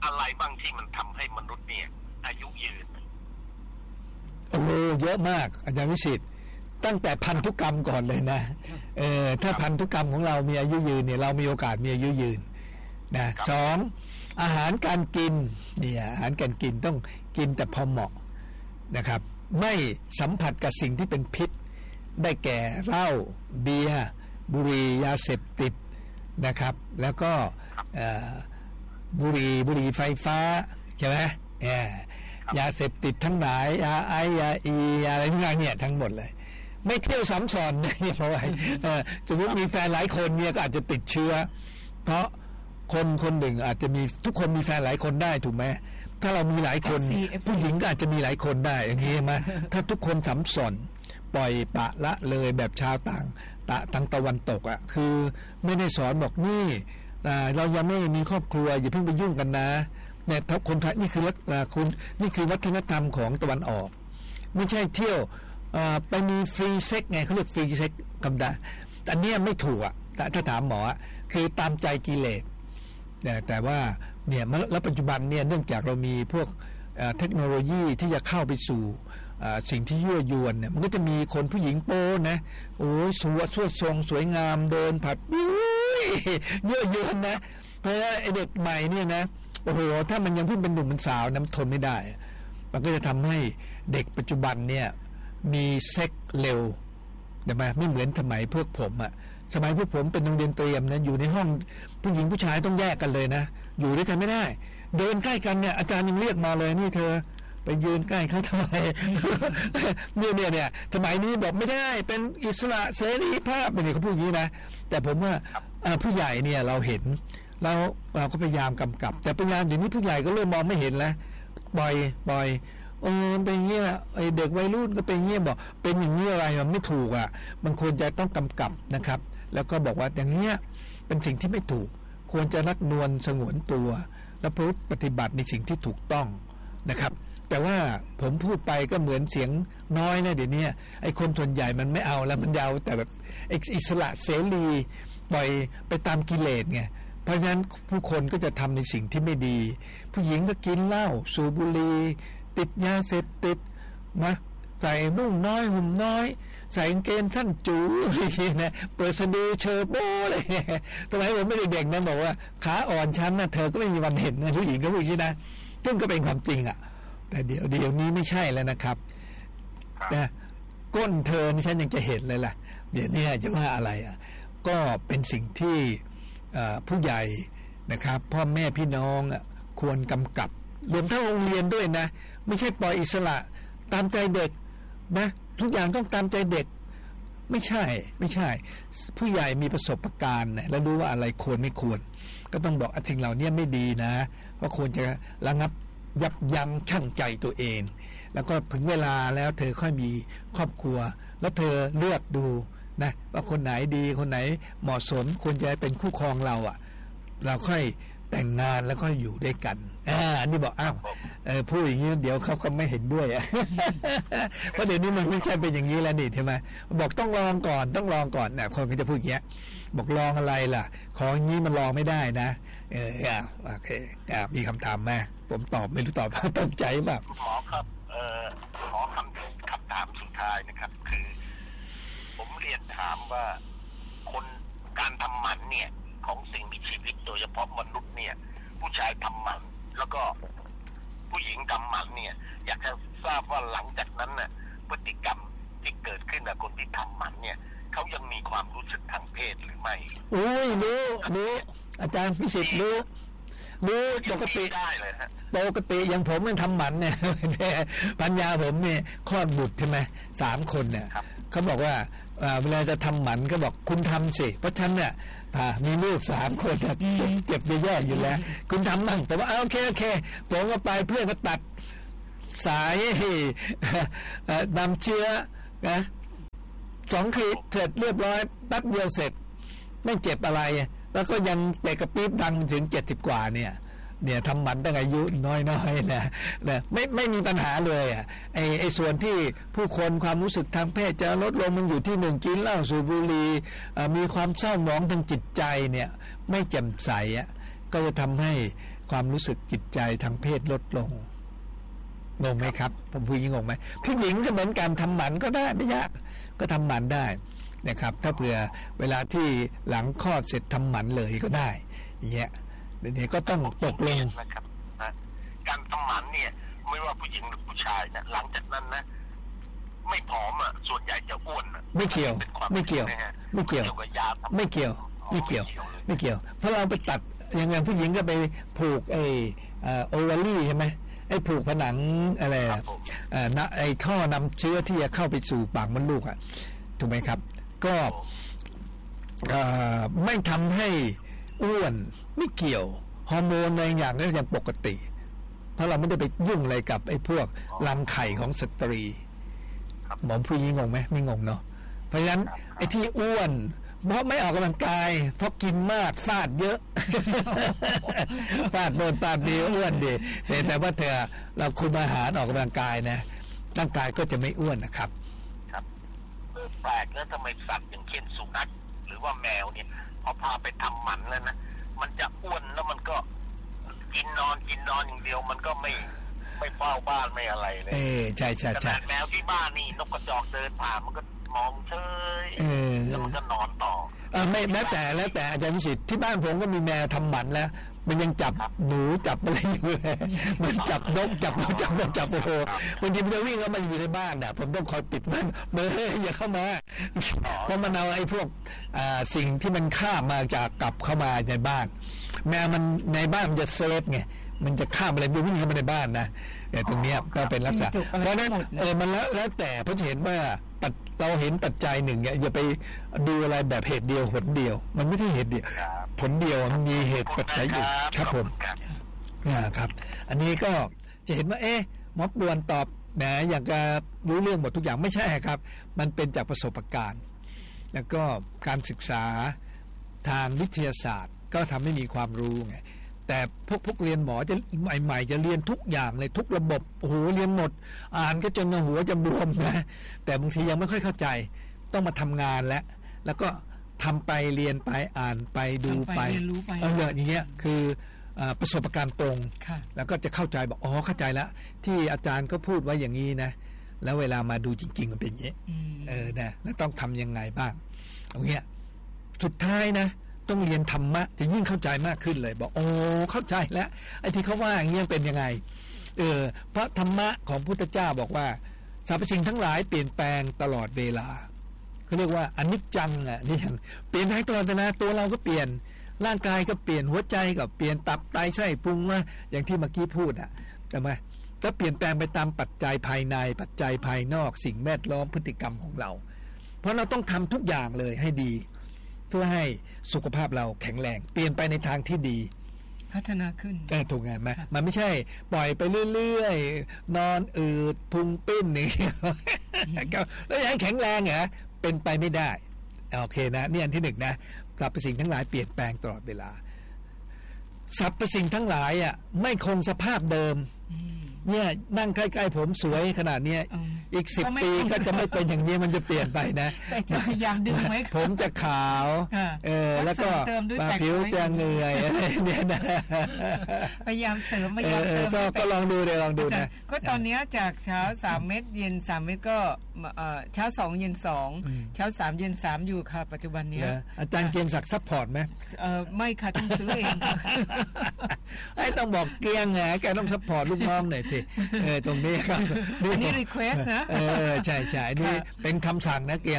S3: อะไรบ้างที่มันทำให้มนุษย์เนี่ยอายุยืน
S2: โอ้เยอะมากอาจารย์วิสิทธิ์ตั้งแต่พันธุกรรมก่อนเลยนะเออถ้าพันธุกรรมของเรามีอายุยืนเนี่ยเรามีโอกาสมีอายุยืนนะสองอาหารการกินเนี่ยอาหารการกินต้องกินแต่พอเหมาะนะครับไม่สัมผัสกับสิ่งที่เป็นพิษได้แก่เหล้าเบียร์บุหรี่ยาเสพติดนะครับแล้วก็บุหรี่บุหรี่ไฟฟ้าใช่ไหมยาเสพติดทั้งหลายยาไอยาอียาอะไรทั้งนั้นเนี่ยทั้งหมดเลยไม่เที่ยวซ้ำซ้อนเนี่ยเพราะว่าสมมติมีแฟนหลายคนเนี่ยก็อาจจะติดเชื้อเพราะคนคนหนึ่งอาจจะมีทุกคนมีแฟนหลายคนได้ถูกไหมถ้าเรามีหลายคนผู้หญิงก็อาจจะมีหลายคนได้อย่างนี้ไหมถ้าทุกคนสัมสนปล่อยปะละเลยแบบชาวต่างตะทางตะวันตกอ่ะคือไม่ได้สอนบอกนี่เรายังไม่มีครอบครัวอย่าเพิ่งไปยุ่งกันนะเนี่ยทับคนไทยนี่คือคุณนี่คือวัฒนธรรมของตะวันออกไม่ใช่เที่ยวไปมีฟรีเซ็กไงเขาเรียกฟรีเซ็กคำด่าอันนี้ไม่ถูกอ่ะถ้าถามหมอคือตามใจกิเลสแต่ว่าเนี่ยแล้วปัจจุบันเนี่ยเนื่องจากเรามีพวกเทคโนโลยีที่จะเข้าไปสู่สิ่งที่ยั่วยวนเนี่ยมันก็จะมีคนผู้หญิงโป้นะโอ้ยสวยสวดทรงสวยงามเดินผัดยั่วยวนนะเพราะไอเด็กใหม่เนี่ยนะโอ้โหถ้ามันยังเพิ่งเป็นหนุ่มเป็นสาวน้ำทนไม่ได้มันก็จะทำให้เด็กปัจจุบันเนี่ยมีเซ็กเร็วใช่ไหมไม่เหมือนสมัยพวกผมอะสมัยพวกผมเป็นโรงเรียนเตรียมนะอยู่ในห้องผู้หญิงผู้ชายต้องแยกกันเลยนะอยู่ด้วยกันไม่ได้เดินใกล้กันเนี่ยอาจารย์ยังเรียกมาเลยนี่เธอไปยืนใกล้เขาทำไมเนี่ยเนี่ยเนี่ยสมัยนี้บอกไม่ได้เป็นอิสระเสรีภาพเป็นเขาพูดอย่างนี้นะแต่ผมว่าผู้ใหญ่เนี่ยเราเห็นแล้วเราก็พยายามกำกับแต่พยายามอย่างนี้ผู้ใหญ่ก็เริ่มมองไม่เห็นแล้วปล่อยปล่อยเออเป็นอย่างนี้ไอเด็กวัยรุ่นก็เป็นอย่างนี้บอกเป็นอย่างนี้อะไรมันไม่ถูกอ่ะมันควรจะต้องกำกับนะครับแล้วก็บอกว่าอย่างเนี้ยเป็นสิ่งที่ไม่ถูกควรจะรักนวลสงวนตัวและพูดปฏิบัติในสิ่งที่ถูกต้องนะครับแต่ว่าผมพูดไปก็เหมือนเสียงน้อยนะเดี๋ยวนี้ไอ้คนส่วนใหญ่มันไม่เอาแล้วมันยาวแต่แบบอิสระเสรีปล่อยไปตามกิเลสไงเพราะฉะนั้นผู้คนก็จะทำในสิ่งที่ไม่ดีผู้หญิงก็กินเหล้าสูบบุหรี่ติดยาเสพติดมาใส่นุ่งน้อยห่มน้อยใส่กางเกงสั้นจู๋อะไรนะเปิดสะดือเชอร์โบอะไรทำไมผมไม่ได้เด็กนะบอกว่าขาอ่อนชั้นนะเธอก็ไม่มีวันเห็นนะผู้หญิงก็พูดอย่างนี้นะซึ่งก็เป็นความจริงอ่ะแต่เดี๋ยวเดี๋ยวนี้ไม่ใช่แล้วนะครับนะก้นเธอนี่ฉันยังจะเห็นเลยล่ะเดี๋ยวนี้จะว่าอะไรอ่ะก็เป็นสิ่งที่ผู้ใหญ่นะครับพ่อแม่พี่น้องควรกำกับรวมทั้งโรงเรียนด้วยนะไม่ใช่ปล่อยอิสระตามใจเด็กนะทุกอย่างต้องตามใจเด็กไม่ใช่ไม่ใช่ผู้ใหญ่มีประสบการณ์นะแล้วรู้ว่าอะไรควรไม่ควรก็ต้องบอกสิ่งเหล่านี้ไม่ดีนะเพราะควรจะระงับยับยั้งชั่งใจตัวเองแล้วก็ถึงเวลาแล้วเธอค่อยมีครอบครัวแล้วเธอเลือกดูนะว่าคนไหนดีคนไหนเหมาะสมควรจะเป็นคู่ครองเราอ่ะเราค่อยแต่งงานแล้วก็อยู่ด้วยกันอ่าอันนี้บอกอ้าวเออพูดอย่างนี้เดี๋ยวเขาก็ไม่เห็นด้วยอ่ะ เพราะเดี๋ยวนี้มันไม่ใช่เป็นอย่างนี้แล้วนี่ใช่ไหมบอกต้องลองก่อนต้องลองก่อนเนี่ยคนก็จะพูดอย่างเงี้ยบอกลองอะไรล่ะของอย่างนี้มันลองไม่ได้นะเอออ่าโอเคอ่ามีคำถามไหมผมตอบไม่รู้ตอบตั้งใจแบบ
S3: หมอครับเอ่อขอคำคำถามสุดท้ายนะครับคือผมเรียนถามว่าคนการทำหมันเนี่ยของสิ่งมีชีวิตโดยเฉพาะมนุษย์เนี่ยผู้ชายทำหมันแล้วก็ผู้หญิงทำหมันเนี่ยอยากจะทราบว่าหลังจากนั้นน่ะพฤติกรรมที่เกิดขึ้นกับคนที่ทำหมันเนี่ยเขายังมีความรู้สึกทางเพศหรือไม่
S2: โอ้ยรู้รู้อาจารย์พิสิทธิ์รู้รู้ปกติ
S3: ได้เลยฮะ
S2: ปกติอย่างผมมันทำหมันเนี่ยปัญญาผมเนี่ยคลอดบุตรใช่ไหมสามคนเนี่ยเขาบอกว่าเวลาจะทำหมันก็บอกคุณทำสิเพราะฉันเนี่ยมีลูกสามคนเจ็บแย่ๆอยู่แล้วคุณทำมั่งแต่ว่าโอเคโอเคผมก็ไปเพื่อนก็ตัดสายนำเชื้อนะสองขีดเสร็จเรียบร้อยแป๊บเดียวเสร็จไม่เจ็บอะไรแล้วก็ยังเตะกระปี๊บดังถึงเจ็ดสิบกว่าเนี่ยเนี่ยทำหมันตั้งอายุน้อยๆนะนะไม่ไม่มีปัญหาเลยอ่ะไอไอส่วนที่ผู้คนความรู้สึกทางเพศจะลดลงมันอยู่ที่หนึ่งกินเหล้าสูบบุหรี่มีความเศร้าหมองทางจิตใจเนี่ยไม่แจ่มใสอ่ะก็จะทำให้ความรู้สึกจิตใจทางเพศลดลงงงไหมครับผมผู้หญิงงงไหมผู้หญิงก็เหมือนกันทำหมันก็ได้ไม่ยากก็ทำหมันได้นะครับถ้าเผื่อเวลาที่หลังคลอดเสร็จทำหมันเลยก็ได้อย่างเงี้ยเดี๋ยวนี้ก็ต้องตกลง
S3: นะครับนะการทำหมันเนี่ยไม่ว่าผู้หญิงหรือผู้ชายนะหลังจากนั้นนะไม่ผอมอ่ะส่วนใหญ่จะอ้วน
S2: ไม่เกี่ยวไม่เกี่ยวไม่เกี่ยวไม่เกี่ยวไม่เกี่ยวไม่เกี่ยวเพราะเราไปตัดอย่างไงผู้หญิงก็ไปผูกไอ้โอวารี่ใช่ไหมไอ้ผูกผนังอะไรนะไอ้ท่อนำเชื้อที่จะเข้าไปสู่ปากมดลูกอ่ะถูกไหมครับก็ไม่ทำให้อ้วนไม่เกี่ยวฮอร์โมนในอย่างก็ยังปกติเพราะเราไม่ได้ไปยุ่งอะไรกับไอ้พวกรังไข่ของสตรีหมอผู้หญิงงงไหมไม่งงเนาะเพราะฉะนั้นไอ้ที่อ้วนเพราะไม่ออกกำลังกายเพราะกินมากฟาดเยอะฟาดโดนฟาดดีอ้วนดีแต่แต่ว่าเธอเราคุมอาหารออกกำลังกายนะร่างกายก็จะไม่อ้วนนะครับ
S3: ครับแปลกแล้วทำไมสัตว์อย่างเช่นสุนัขหรือว่าแมวเนี่ยพอพาไปทำหมันแล้วนะมันจะอ้วนแล้วมันก็กินนอนกินนอนอย่างเดียวมันก็ไม่ไม่เฝ้าบ้านไม่อะไรเลย
S2: เออใช่ใช่ใช่
S3: แมวที่บ้านนี่นกกระจอกเดินผ่านมันก็มองเฉยแล้วมันก็นอนต่อ
S2: เออไม่แล้วแต่แล้วแต่อาจารย์วิสิทธิ์ที่บ้านผมก็มีแมวทำหมันแล้วมันยังจับหนูจับอะไรอยู่เลยมันจับนกจับนกจับนกจับโอ้โหบางทีมันจะวิ่งแล้วมันอยู่ในบ้านน่ะผมต้องคอยปิดมันเบอร์อย่าเข้ามาเพราะมันเอาไอ้พวกสิ่งที่มันข้ามมาจากกลับเข้ามาในบ้านแมวมันในบ้านมันจะเซฟไงมันจะข้ามอะไรไปวิ่งเข้ามาในบ้านนะแต่ตรงนี้ก็เป็นลักษณะเพราะนั้นเออมันแล้วแล้วแต่เพราะเห็นว่าเราเห็นปัจจัยหนึ่งเนี่ยอย่าไปดูอะไรแบบเหตุเดียวผลเดียวมันไม่ใช่เหตุเดียวผลเดียวมันมีเหตุปัจจัยอยู่ครับผมนะครับอันนี้ก็จะเห็นว่าเอ๊ะหมอปวนตอบนะอยากจะรู้เรื่องหมดทุกอย่างไม่ใช่ครับมันเป็นจากประสบการณ์แล้วก็การศึกษาทางวิทยาศาสตร์ก็ทำให้มีความรู้ไงแต่พวกพวกเรียนหมอจะใหม่ๆจะเรียนทุกอย่างเลยทุกระบบโอ้โหเรียนหมดอ่านก็จนหัวจะบวมนะแต่บางทียังไม่ค่อยเข้าใจต้องมาทำงานแล้วแล้วก็ทำไปเรียนไปอ่านไปดูไปเอออย่างเงี้ยคือประสบการณ์ตรงแล้วก็จะเข้าใจบอกอ๋อเข้าใจแล้วที่อาจารย์ก็พูดไว้อย่างนี้นะแล้วเวลามาดูจริงๆมันเป็นอย่างนี้เออนะแล้วต้องทำยังไงบ้างอย่างเงี้ยสุดท้ายนะต้องเรียนธรรมะจะยิ่งเข้าใจมากขึ้นเลยบอกโอ้เข้าใจแล้วไอ้ที่เขาว่าอย่างเงี้ยเป็นยังไงเออเพราะธรรมะของพุทธเจ้าบอกว่าสรรพสิ่งทั้งหลายเปลี่ยนแปลงตลอดเวลาเขาเรียกว่าอนิจจังอ่ะนี่อย่างเปลี่ยนให้ตลอดเวลาตัวเราก็เปลี่ยนร่างกายก็เปลี่ยนหัวใจก็เปลี่ยนตับไตไส้พุงว่าอย่างที่เมื่อกี้พูดอ่ะใช่ไหมก็เปลี่ยนแปลงไปตามปัจจัยภายในปัจจัยภายนอกสิ่งแวดล้อมพฤติกรรมของเราเพราะเราต้องทำทุกอย่างเลยให้ดีเพื่อให้สุขภาพเราแข็งแรงเปลี่ยนไปในทางที่ดี
S1: พัฒนาขึ้น
S2: เออถูกไงไหมมันไม่ใช่ปล่อยไปเรื่อยๆนอนอืดพุงปิ้นนี่แล้วยังแข็งแรงเหรอเป็นไปไม่ได้โอเคนะนี่อันที่หนึ่งนะสรรพสิ่งทั้งหลายเปลี่ยนแปลงตลอดเวลาสรรพสิ่งทั้งหลายอ่ะไม่คงสภาพเดิมเนี่ยนั่งใกล้ๆผมสวยขนาดนี้อีกสิบปีก็จะไม่เป็นอย่างนี้มันจะเปลี่ยนไปนะ
S1: แต่จะพยายามดึงไว้
S2: ผมจะขาวเออแล้วก็ผิวจะเหงื่อยอะไรเนี่ยนะ
S1: พยายามเสริมพยายามเสริม
S2: ก็ลองดูเดี๋ยวลองดูนะ
S1: ก็ตอนนี้จากเช้าสามเม็ดเย็นสามเม็ดก็เช้าสองเย็นสองเช้าสามเย็นสามอยู่ค่ะปัจจุบันนี้
S2: อาจารย์เกียงศักดิ์ซัพพอร์ตไหม
S1: ไม่ค่ะต้องซื้อเอง
S2: ไอ้ต้องบอกเกียงไงแกต้องซัพพอร์ตลูกน้องหน่อยทีเออตรงนี้ครับ
S1: อันนี้รีเควสนะ
S2: เออใช่ใช่นี่เป็นคำสั่งนะเกียง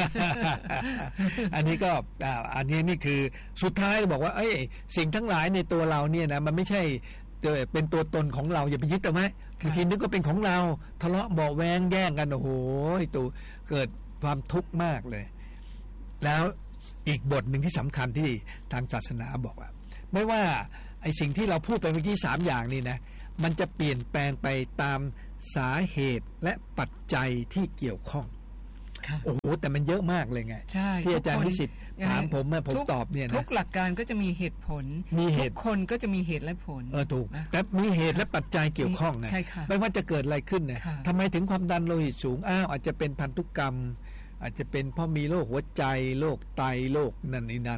S2: อันนี้ก็อันนี้นี่คือสุดท้ายบอกว่าเอ้ยสิ่งทั้งหลายในตัวเราเนี่ยนะมันไม่ใช่เป็นตัวตนของเราอย่าไปยึดเอาไว้บางทีนึกว่าเป็นของเราทะเลาะเบาแวงแย่งกันโอ้โหตัวเกิดความทุกข์มากเลยแล้วอีกบทหนึ่งที่สำคัญที่ทางศาสนาบอกว่าไม่ว่าไอ้สิ่งที่เราพูดไปเมื่อกี้สามอย่างนี่นะมันจะเปลี่ยนแปลงไปตามสาเหตุและปัจจัยที่เกี่ยวข้องโอ้โหแต่มันเยอะมากเลยไงที่อาจารย์วิสิทธิ์ถามผมผมตอบเนี่ยนะ
S1: ทุกหลักการก็จะมีเหตุผล
S2: มีเหตุ
S1: คนก็จะมีเหตุและผล
S2: เออถูกแต่มีเหตุและปัจจัยเกี่ยวข้องนะไม่ว่าจะเกิดอะไรขึ้นเนี่ยทำไมถึงความดันโลหิตสูงอ้าวอาจจะเป็นพันธุกรรมอาจจะเป็นเพราะมีโรคหัวใจโรคไตโรคนั่นนี่นั่น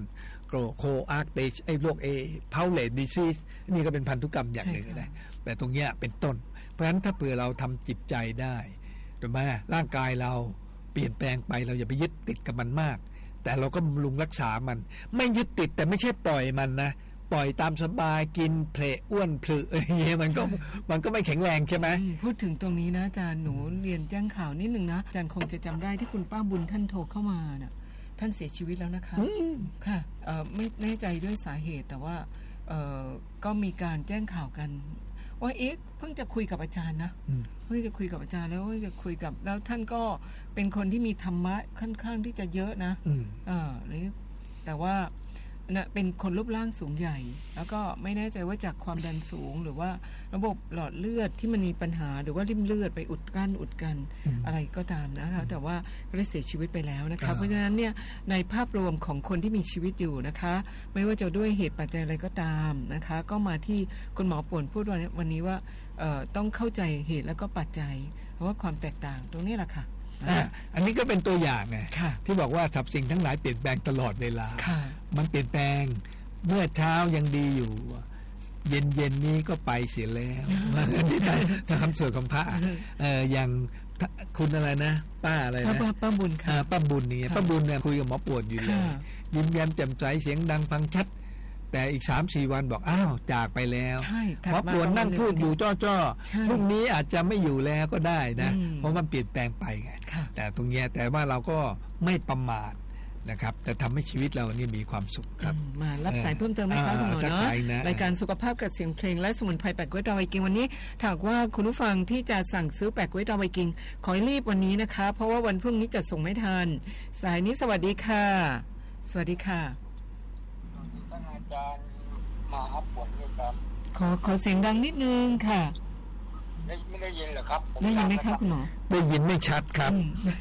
S2: โกโคอาร์กเตชไอ้โรคเอเพาเลตดิซีสนี่ก็เป็นพันธุกรรมอย่างหนึ่งนะแต่ตรงเนี้ยเป็นต้นเพราะฉะนั้นถ้าเผื่อเราทำจิตใจได้ถูกไหมร่างกายเราเปลี่ยนแปลงไปเราอย่าไปยึดติดกับมันมากแต่เราก็บำรุงรักษามันไม่ยึดติดแต่ไม่ใช่ปล่อยมันนะปล่อยตามสบายกินเพลอ้วนเพลอะไรอย่างเงี้ยมันก็มันก็ไม่แข็งแรงใช่ไหม
S1: พูดถึงตรงนี้นะอาจารย์หนูเรียนแจ้งข่าวนิดนึงนะอาจารย์คงจะจำได้ที่คุณป้าบุญท่านโทรเข้ามาน่ะท่านเสียชีวิตแล้วนะคะค่ะไม่แน่ใจด้วยสาเหตุแต่ว่าก็มีการแจ้งข่าวกันว่าเอ๊ะเพิ่งจะคุยกับอาจารย์นะเพิ่งจะคุยกับอาจารย์แล้วจะคุยกับแล้วท่านก็เป็นคนที่มีธรรมะค่อนข้างที่จะเยอะนะอ่าแต่ว่านะเป็นคนรูปร่างสูงใหญ่แล้วก็ไม่แน่ใจว่าจากความดันสูงหรือว่าระบบหลอดเลือดที่มันมีปัญหาหรือว่าริ่มเลือดไปอุดกั้นอุดกันอะไรก็ตามนะคะแต่ว่าก็ได้เสียชีวิตไปแล้วนะคะเพราะฉะนั้นเนี่ยในภาพรวมของคนที่มีชีวิตอยู่นะคะไม่ว่าจะด้วยเหตุปัจจัยอะไรก็ตามนะคะก็มาที่คุณหมอป่วนพูดวันนี้ว่าต้องเข้าใจเหตุแล้วก็ปัจจัยเพราะว่าความแตกต่างตรงนี้แหละค่ะ
S2: อันนี้ก็เป็นตัวอย่างไงที่บอกว่าสรรพสิ่งทั้งหลายเปลี่ยนแปลงตลอดเวลามันเปลี่ยนแปลงเมื่อเช้ายังดีอยู่เย็นเย็นนี้ก็ไปเสียแล้วที่ทำส่วนของพระเอออย่างคุณอะไรนะป้าอะไรนะ
S1: ป้าบุญค่ะ
S2: ป้าบุญนี่ป้าบุญเนี่ยคุยกับหมอปวดอยู่เลยยิ้มแย้มแจ่มใสเสียงดังฟังชัดแต่อีก สามสี่ วันบอกอ้าวจากไปแล้วเพราะปวดนั่งพูดอยู่จ้อๆพรุ่งนี้อาจจะไม่อยู่แล้วก็ได้นะเพราะมันเปลี่ยนแปลงไปไงแต่ตรงเนี้ยแต่ว่าเราก็ไม่ประมาทนะครับแต่ทำให้ชีวิตเรานี่มีความสุขครับ
S1: มารับสายเพิ่มเติมไหมคะคุณหมอเนาะรายการสุขภาพกับเสียงเพลงและสมุนไพรแปะกล้วยดาวไวกิ้งวันนี้ถามว่าคุณผู้ฟังที่จะสั่งซื้อแปะกล้วยดาวไวกิ้งขอให้รีบวันนี้นะคะเพราะว่าวันพรุ่งนี้จะส่งไม่ทันสายนี้สวัสดีค่ะสวัสดีค่ะ
S4: ท่านอาจารย์มาครับผมด้วยครับ
S1: ขอขอเสียงดังนิดนึงค่ะ
S4: ได้ไม่ได้ยินเหรอครับ
S1: ได้ยินไหมครับคุณหมอ
S2: ได้ยินไม่ชัดครับ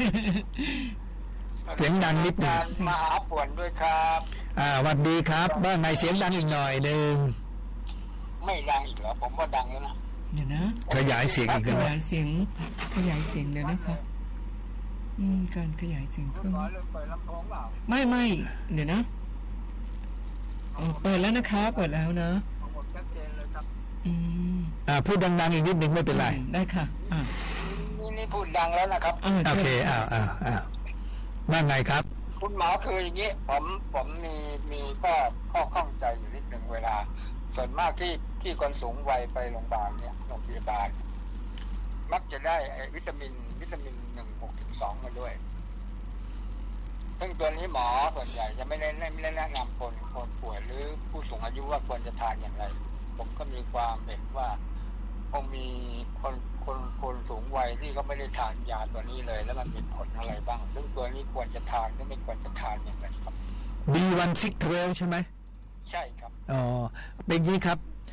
S2: เสียงดังนิดหนึ่ง
S4: มาหาปวนด้วยครับ
S2: อ่าสวัสดีครับว่าไงเสียงดังอีกหน่อยนึง
S4: ไม่ดังอีกเหรอผมว่าดังแล้วนะ
S1: เดี๋ยวนะ
S2: ขยายเสียงอีก
S1: ขยายเสียงขยายเสียงเดี๋ยวนะคะอืมการขยายเสียงเครื่องไม่ไม่เดี๋ยวนะเปิดแล้วนะคะเปิดแล้วนะ
S4: ชัดเจนเลยครับ
S1: อืม
S2: อ่าพูดดังๆอีกนิดนึงไม่เป็นไร
S1: ได้ค่ะอ่า
S4: นี่นี่พูดดังแล้วนะครับ
S2: โอเคอ้าวอ้าวอ้าวว่าไงครับ
S4: คุณหมอคืออย่างนี้ผมผมมีมีข้อข้อข้องใจอยู่นิดหนึ่งเวลาส่วนมากที่ที่คนสูงวัยไปโรงพยาบาลเนี่ยโรงพยาบาลมักจะได้ไอ้วิตามินวิตามินหนึ่งหกถึงสองมาด้วยซึ่งตัวนี้หมอส่วนใหญ่จะไม่ได้ไม่ได้แนะนำคนคนป่วยหรือผู้สูงอายุว่าควรจะทานอย่างไรผมก็มีความเห็นว่าคงมีคนคนคนสูงวัยที่ก็ไม่ได้ทานยาตัวนี้เลยแล้วมันมีผลอะไรบ้างซึ่งตัวนี้ควรจะทานหรือไม่ควรจะทานอย่างไรครับ
S2: บี วัน ซิกซ์ ทเวลว์ ใช่ไหม
S4: ใช่ครับ
S2: อ๋อเป็นอย่างนี้ครับ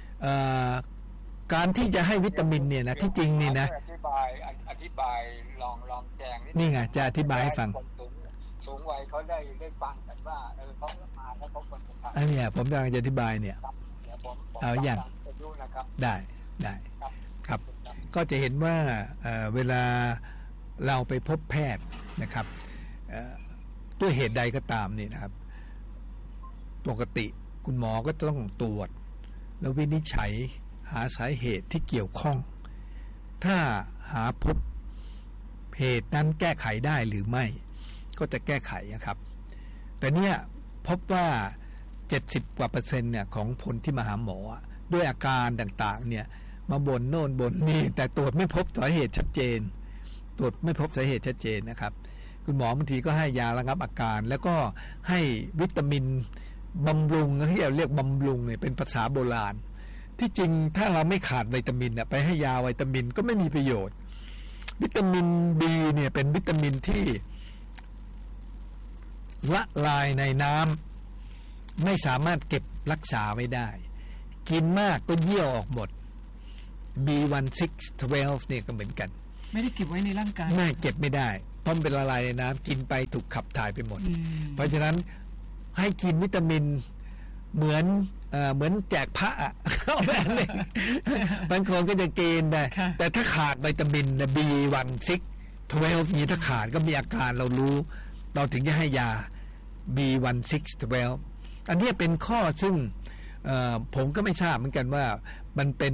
S2: การที่จะให้วิตามินเนี่ยนะที่จริงนี่นะ
S4: อธิบายอธิบายลองลองแจง
S2: นี่ไงจะอธิบายให้ฟัง
S4: สูงวัยเขาได้ได้ฟังกันว่าเออเขามาแล้วเขาควรจะทาน
S2: อันนี้ผมกำลังจะอธิบายเนี่ยเอาอย่างได้ได้ครับก็จะเห็นว่า เ, เวลาเราไปพบแพทย์นะครับด้วยเหตุใดก็ตามนี่นะครับปกติคุณหมอก็ต้องตรวจแล้ววินิจฉัยหาสาเหตุที่เกี่ยวข้องถ้าหาพบเหตุนั้นแก้ไขได้หรือไม่ก็จะแก้ไขนะครับแต่เนี่ยพบว่าเจ็ดสิบกว่าเปอร์เซ็นต์เนี่ยของคนที่มาหาหมอด้วยอาการต่างๆเนี่ยมาบ่นโน่นบ่นนี่แต่ตรวจไม่พบสาเหตุชัดเจนตรวจไม่พบสาเหตุชัดเจนนะครับคุณหมอบางทีก็ให้ยาระงับอาการแล้วก็ให้วิตามินบำรุงที่เราเรียกบำรุงเนี่ยเป็นภาษาโบราณที่จริงถ้าเราไม่ขาดวิตามินเนี่ยไปให้ยาวิตามินก็ไม่มีประโยชน์วิตามิน B เนี่ยเป็นวิตามินที่ละลายในน้ำไม่สามารถเก็บรักษาไว้ได้กินมากก็เยี่ยวออกหมด บี วัน ซิกซ์ ทเวลว์ เนี่ยก็เหมือนกัน
S1: ไม่ได้เก็บไว้ในร่างกาย
S2: ไม่เก็บไม่ได้เพราะเป็นละลายในน้ำกินไปถูกขับถ่ายไปหมดเพราะฉะนั้นให้กินวิตามินเหมือนเอ่อเหมือนแจกพระอ่ะแบบนี้บางคนก็จะเกณฑ์ได้แต่ถ้าขาดวิตามิน บี วัน ซิกซ์ ทเวลว์ นี่ถ้าขาดก็มีอาการเรารู้เราถึงจะให้ยา บี วัน ซิกซ์ ทเวลว์อันนี้เป็นข้อซึ่งผมก็ไม่ทราบเหมือนกันว่ามันเป็น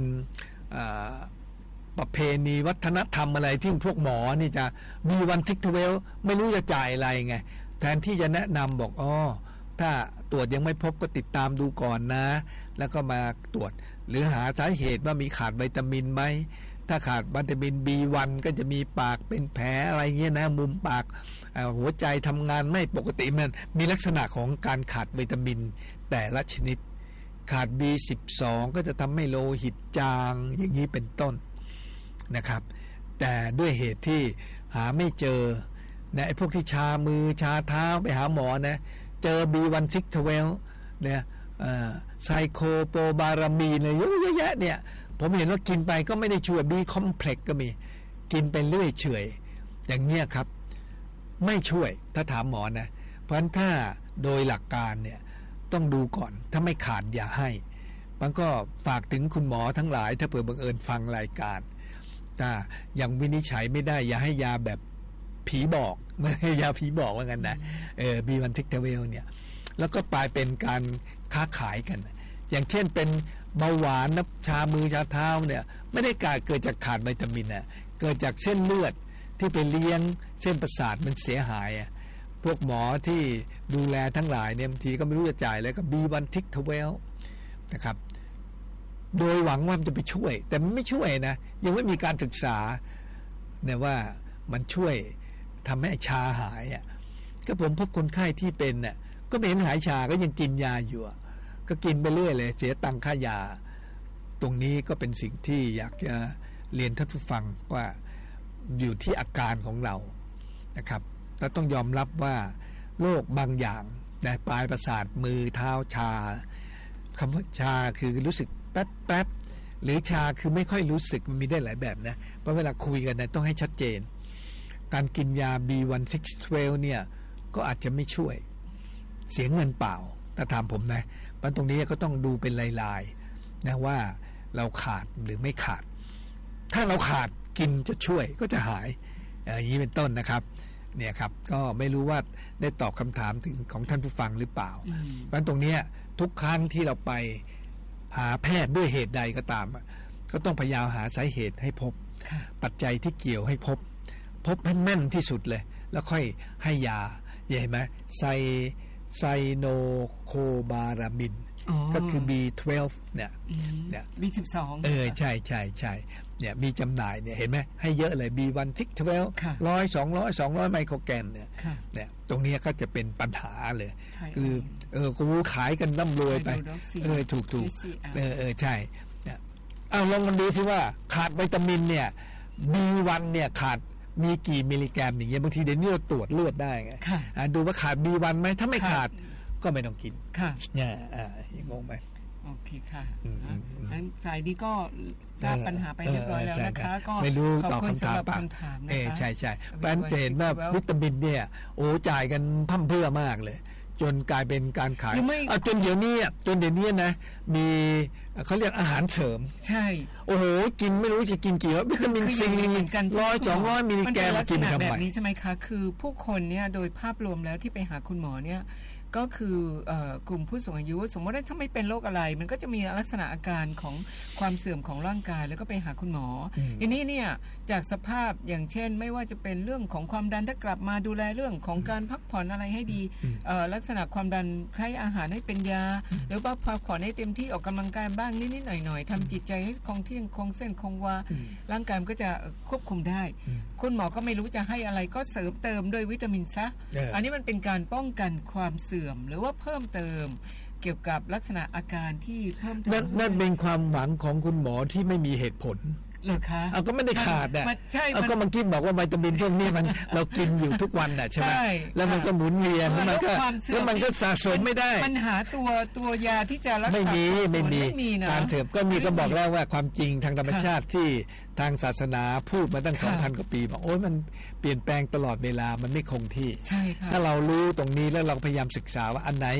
S2: ประเพณีวัฒนธรรมอะไรที่พวกหมอนี่จะมีวันทิกทเวลไม่รู้จะจ่ายอะไรไงแทนที่จะแนะนำบอกอ๋อถ้าตรวจยังไม่พบก็ติดตามดูก่อนนะแล้วก็มาตรวจหรือหาสาเหตุว่ามีขาดวิตามินไหมถ้าขาดวิตามิน บี วัน ก็จะมีปากเป็นแผลอะไรเงี้ยนะมุมปากหัวใจทำงานไม่ปกติมันมีลักษณะของการขาดวิตามินแต่ละชนิดขาด บี สิบสอง ก็จะทำให้โลหิตจางอย่างนี้เป็นต้นนะครับแต่ด้วยเหตุที่หาไม่เจอนะไอ้พวกที่ชามือชาเท้าไปหาหมอนะเจอ บี วัน ซิกซ์ ทเวลว์ เนี่ยไซโคโปบารามีนอะไรเยอะแยะเนี่ยผมเห็นว่ากินไปก็ไม่ได้ช่วย B คอมเพล็กซ์ก็มีกินไปเรื่อยเฉยอย่างเนี้ยครับไม่ช่วยถ้าถามหมอนะเพราะฉะนั้นถ้าโดยหลักการเนี่ยต้องดูก่อนถ้าไม่ขาดอย่าให้มันก็ฝากถึงคุณหมอทั้งหลายถ้าเผื่อบังเอิญฟังรายการถ้ายังวินิจฉัยไม่ได้อย่าให้ยาแบบผีบอกไม่ให้ยาผีบอกว่างั้นนะเออ บี วัน ซิกซ์ ทเวลว์ เนี่ยแล้วก็กลายเป็นการค้าขายกันอย่างเช่นเป็นเบาหวานน้ำชามือชาเท้าเนี่ยไม่ได้เกิดจากขาดวิตามินน่ะเกิดจากเส้นเลือดที่ไปเลี้ยงเส้นประสาทมันเสียหายอ่ะพวกหมอที่ดูแลทั้งหลายเนี่ยบางทีก็ไม่รู้จะจ่ายแล้วก็ บี วัน ซิกซ์ ทเวลว์ นะครับโดยหวังว่ามันจะไปช่วยแต่มันไม่ช่วยนะยังไม่มีการศึกษาเนี่ยว่ามันช่วยทำให้ชาหายอ่ะก็ผมพบคนไข้ที่เป็นน่ะก็ไม่เห็นหายชาก็ยังกินยาอยู่ก็กินไปเรื่อยเลยเสียตังค่ายาตรงนี้ก็เป็นสิ่งที่อยากจะเรียนท่านผู้ฟังว่าอยู่ที่อาการของเรานะครับแล้วต้องยอมรับว่าโรคบางอย่างนะปลายประสาทมือเท้าชาคำว่าชาคือรู้สึกแป๊บแป๊บหรือชาคือไม่ค่อยรู้สึกมันมีได้หลายแบบนะเพราะเวลาคุยกันนะต้องให้ชัดเจนการกินยา บี วัน ซิกซ์ ทเวลว์ เนี่ยก็อาจจะไม่ช่วยเสียเงินเปล่าถ้าถามผมนะเพราะตรงนี้ก็ต้องดูเป็นลายๆนะว่าเราขาดหรือไม่ขาดถ้าเราขาดกินจะช่วยก็จะหายอย่างนี้เป็นต้นนะครับเนี่ยครับก็ไม่รู้ว่าได้ตอบคำถามถึงของท่านผู้ฟังหรือเปล่าเพราะตรงนี้ทุกครั้งที่เราไปหาแพทย์ด้วยเหตุใดก็ตามก็ต้องพยายามหาสาเหตุให้พบปัจจัยที่เกี่ยวให้พบพบให้แม่นที่สุดเลยแล้วค่อยให้ยาเห็นไหมไซไซโนโคบารามินก็คือ บี ทเวลว์ เนี่ยเนี่ย
S1: บี สิบสอง
S2: เออใช่ใช่ใช่เนี่ยมีจำหน่ายเนี่ยเห็นไหมให้เยอะเลย บี วัน ซิกซ์ ทเวลว์ ร้อย สองร้อย สองร้อยไมโครแกรมเนี่ยเนี่ยตรงนี้ก็จะเป็นปัญหาเลยคือเออกูขายกันร่ำรวยไปเออถูกถูกเออเออใช่เนี่ยเอาลองกันดูสิว่าขาดวิตามินเนี่ย บี วัน เนี่ยขาดมีกี่มิลลิกรัมอย่างเงี้ยบางทีเดี๋ยวนี้เราตรวจเลือดได้ไงดูว่าขาด บี วัน ไหมถ้าไม่ขาดก็ไม่ต้องกิน
S1: ค่ะ
S2: เนี่ยอ่าอย่างงงไหม
S1: โอเคค่ะงั้นสายนี้ก็ทราบปัญหาไปเรียบร้อยแล้วนะคะก็
S2: ไม่รู้ตอบคำถามปะเออใช่ใช่เพราะฉะนั้นจะเห็นว่าวิตามินเนี่ยโอ้จ่ายกันพั่มเพื่อมากเลยจนกลายเป็นการขายเอาจนเดี๋ยวนี้จนเดี๋ยวนี้นะมีเขาเรียกอาหารเสริม
S1: ใช่
S2: โอ้โหกินไม่รู้จะกินกี่วิตามินซีร้อยสองร้อยมิลลิกรัมกินทำไม
S1: แบบนี้ใช่ไหมคะคือผู้คนเนี่ยโดยภาพรวมแล้วที่ไปหาคุณหมอเนี่ยก็คือกลุ่มผู้สูงอายุสมมติว่าถ้าไม่เป็นโรคอะไรมันก็จะมีลักษณะอาการของความเสื่อมของร่างกายแล้วก็ไปหาคุณหมอทีนี้เนี่ยจากสภาพอย่างเช่นไม่ว่าจะเป็นเรื่องของความดันถ้ากลับมาดูแลเรื่องของการพักผ่อนอะไรให้ดีลักษณะความดันให้อาหารให้เป็นยาหรือว่าพักผ่อนให้เต็มที่ออกกำลังกายบ้างนิดๆหน่อยๆทำจิตใจให้คงที่คงเส้นคงวาร่างกายมันก็จะควบคุมได้คุณหมอก็ไม่รู้จะให้อะไรก็เสริมเติมด้วยวิตามินซะอันนี้มันเป็นการป้องกันความเสื่อมหรือว่าเพิ่มเติมเกี่ยวกับลักษณะอาการที่เพิ่มเติม
S2: นั่นเป็นความหวังของคุณหมอที่ไม่มีเหตุผล
S1: เหรอคะ
S2: เอาก็ไม่ได้ขาดอ่ะเอาก็มันคิดบอกว่าวิตามินพวกนี้มันเรากินอยู่ทุกวันอ่ะใช่ไหมแล้วมันก็หมุนเวียนแล้วมันก็แล้วมันก็สะสมไม่ได้
S1: มันหาตัวตัวยาที่จะรักษา
S2: ไม่มีไม่มีการเถิบก็มีก็บอกแล้วว่าความจริงทางธรรมชาติที่ทางศาสนาพูดมาตั้ง สองพัน กว่าปีบอกโอ้ยมันเปลี่ยนแปลงตลอดเวลามันไม่คงที่
S1: ใช่ค่ะ
S2: ถ้าเรารู้ตรงนี้แล้วเราพยายามศึกษาว่าอันไหน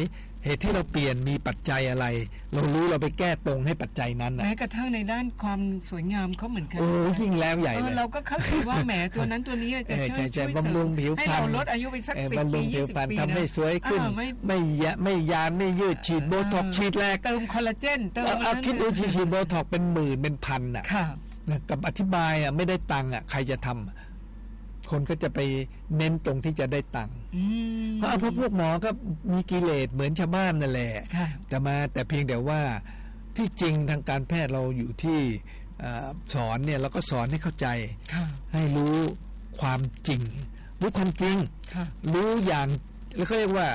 S2: เหตุที่เราเปลี่ยนมีปัจจัยอะไรเรารู้เราไปแก้ตรงให้ปัจจัยนั้นนะ
S1: แม้กระทั่งในด้านความสวยงามเขาเหมือนกัน
S2: โอ้ยิ่งแล้วใหญ่เลย
S1: เราก็เข้าใจว่าแหมตัวนั้นตัวนี้จะช่วยช่วยบำรุงผิวพรรณให้เราลดอายุไปสักสิบปียี่สิบปี
S2: ทำให้สวยขึ้นไม่ไม่ยานไม่ยืดฉีดโบท็อกฉีดแรก
S1: เติมคอลลาเจนเติม
S2: เอาคิดดูฉีดโบท็อกเป็นหมื่นเป็นพันอ่ะกับอธิบายอ่ะไม่ได้ตังค์อ่ะใครจะทำคนก็จะไปเน้นตรงที่จะได้ตังค์เพราะเพราะพวกหมอก็มีกิเลสเหมือนชาวบ้านนั่นแหละจะมาแต่เพียงแต่ว่าที่จริงทางการแพทย์เราอยู่ที่สอนเนี่ยเราก็สอนให้เข้าใจให้รู้ความจริงรู้ความจริงรู้อย่างแล้วเขาเรียกว่า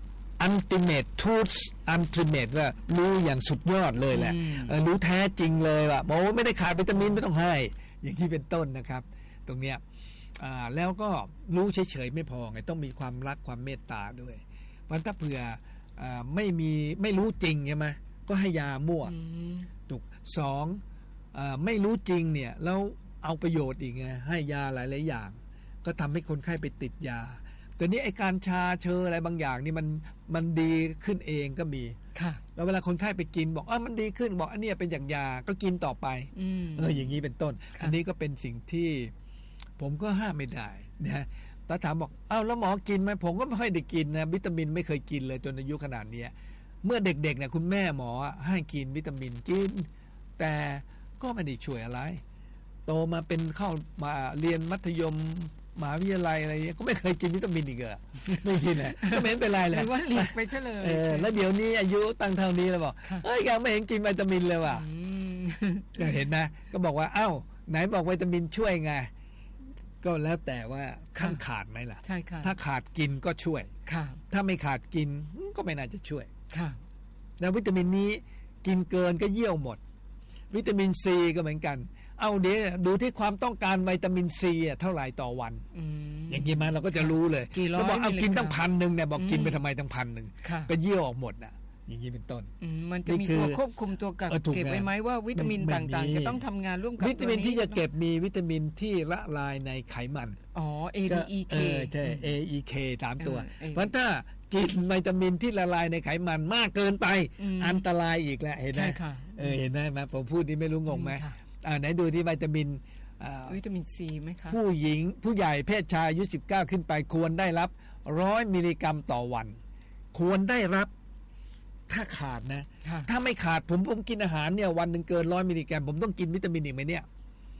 S2: ultimate truth ultimate ว่ารู้อย่างสุดยอดเลยแหละรู้แท้จริงเลยว่าบอกว่าไม่ได้ขาดวิตามินไม่ต้องให้อย่างที่เป็นต้นนะครับตรงเนี้ยแล้วก็รู้เฉยๆไม่พอไงต้องมีความรักความเมตตาด้วยวันถ้าเผื่อไม่มีไม่รู้จริงใช่ไหมก็ให้ยามั่วถูกสองไม่รู้จริงเนี่ยแล้วเอาประโยชน์อีกไงให้ยาหลายๆอย่างก็ทำให้คนไข้ไปติดยาแต่นี้ไอ้การชาเชออะไรบางอย่างนี่มันมันดีขึ้นเองก็มีแล้วเวลาคนไข้ไปกินบอกอ่ะมันดีขึ้นบอกอันนี้เป็นอย่างยาก็กินต่อไปเอออย่างนี้เป็นต้นอันนี้ก็เป็นสิ่งที่ผมก็ห้ามไม่ได้นะตาถามบอกอ้าวแล้วหมอกินไหมผมก็ไม่ค่อยได้กินนะวิตามินไม่เคยกินเลยจนอายุขนาดนี้เมื่อเด็กๆเนี่ยคุณแม่หมอให้กินวิตามินกินแต่ก็ไม่ได้ช่วยอะไรโตมาเป็นเข้ามาเรียนมัธยมมหาวิทยาลัยอะไรเงี้ยก็ไม่เคยกินวิตามินอีกเลยไม่กินเลยก็ไม่เป็นไรเลย
S1: ว่าหลีกไปเฉลย
S2: เออแล้วเดี๋ยวนี้อายุตั้งเท่านี้แล้วบอกเอ้ยยังไม่เห็นกินวิตามินเลยว่ะเห็นนะก็บอกว่าเอ้าไหนบอกวิตามินช่วยไงก็แล้วแต่ว่าขั้นขาดไหมล่ะ
S1: ใช่ค่ะ
S2: ถ้าขาดกินก็ช่วยถ้าไม่ขาดกินก็ไม่น่าจะช่วยแล้ววิตามินนี้กินเกินก็เยี่ยวหมดวิตามินซีก็เหมือนกันเอาเดี๋ยวดูที่ความต้องการวิตามินซีเท่าไหร่ต่อวันอย่างนี้มาเราก็จะรู้เลยแล้วบอกเอากินตั้งพันหนึ่งเนี่ยบอกกินไปทำไมตั้งพันหนึ่งก็เยี่ยวออกหมดอ่ะอย่างนี้เป็นต้น
S1: มันจะมีตัวควบคุมตัวกักเก็บไว้ไหมว่าวิตามินต่างๆจะต้องทำงานร่วมกับ
S2: วิตามินที่จะเก็บมีวิตามินที่ละลายในไขมัน
S1: อ๋อ A D E K
S2: ใช่ A E K สามตัวเพราะถ้ากินวิตามินที่ละลายในไขมันมากเกินไปอันตรายอีกแล้วเห็นไหมเออเห็นไหมมาผมพูดนี่ไม่รู้งงไหมอ่าไหนดูที่วิตามิน
S1: วิตามินซีไหมคะ
S2: ผู้หญิงผู้ใหญ่เพศชายอายุสิบเก้าขึ้นไปควรได้รับร้อยมิลลิกรัมต่อวันควรได้รับถ้าขาดนะถ้าไม่ขาดผมผมกินอาหารเนี่ยวันหนึ่งเกินร้อยมิลลิกรัมผมต้องกินวิตามินอีกไหมเนี่ย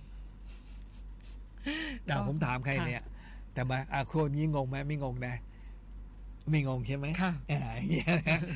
S2: เดี๋ยวผมถามใครเนี่ยแต่มาอาโคนนี้งงไหมไม่งงนะไม่งงใช่ไหม
S1: ค่ะ
S2: อย่างเงี้ย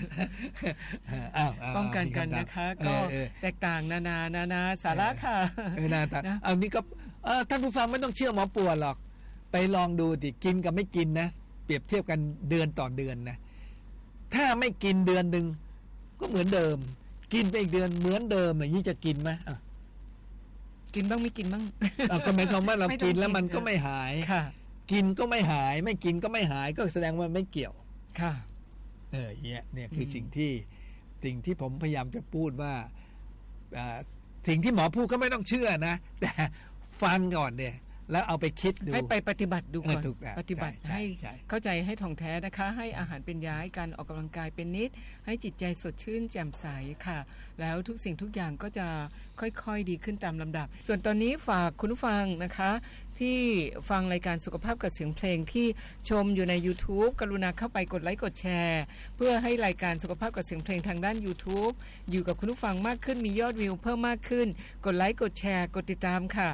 S1: ป้องกันกันนะคะก็แตกต่างนานานานาสาระค่ะ
S2: เออนาตาเอานี้ก็ท่านผู้ฟังไม่ต้องเชื่อหมอปวดหรอกไปลองดูดิกินกับไม่กินนะเปรียบเทียบกันเดือนต่อเดือนนะถ้าไม่กินเดือนหนึ่งก็เหมือนเดิมกินไปอีกเดือนเหมือนเดิมอย่างนี้จะกินไหม
S1: กินบ้างไม่กินบ้าง
S2: ก็หมายความว่าเรากินแล้วมันก็ไม่หายกินก็ไม่หายไม่กินก็ไม่หายก็แสดงว่าไม่เกี่ยว
S1: ค่ะ
S2: เออเนี่ยเนี่ยคือสิ่งที่สิ่งที่ผมพยายามจะพูดว่าสิ่งที่หมอพูดก็ไม่ต้องเชื่อนะแต่ฟังก่อนเนี่ยแล้วเอาไปคิดดู
S1: ให้ไปปฏิบัติดูก่อนปฏิบัติให้เข้าใจให้ท่องแท้นะคะให้อาหารเป็นยาให้การออกกำลังกายเป็นนิดให้จิตใจสดชื่นแจ่มใสค่ะแล้วทุกสิ่งทุกอย่างก็จะค่อยๆดีขึ้นตามลำดับส่วนตอนนี้ฝากคุณผู้ฟังนะคะที่ฟังรายการสุขภาพกับเสียงเพลงที่ชมอยู่ใน YouTube กรุณาเข้าไปกดไลค์กดแชร์เพื่อให้รายการสุขภาพกับเสียงเพลงทางด้าน YouTube อยู่กับคุณผู้ฟังมากขึ้นมียอดวิวเพิ่มมากขึ้นกดไลค์กดแชร์กดติดตามค่ะ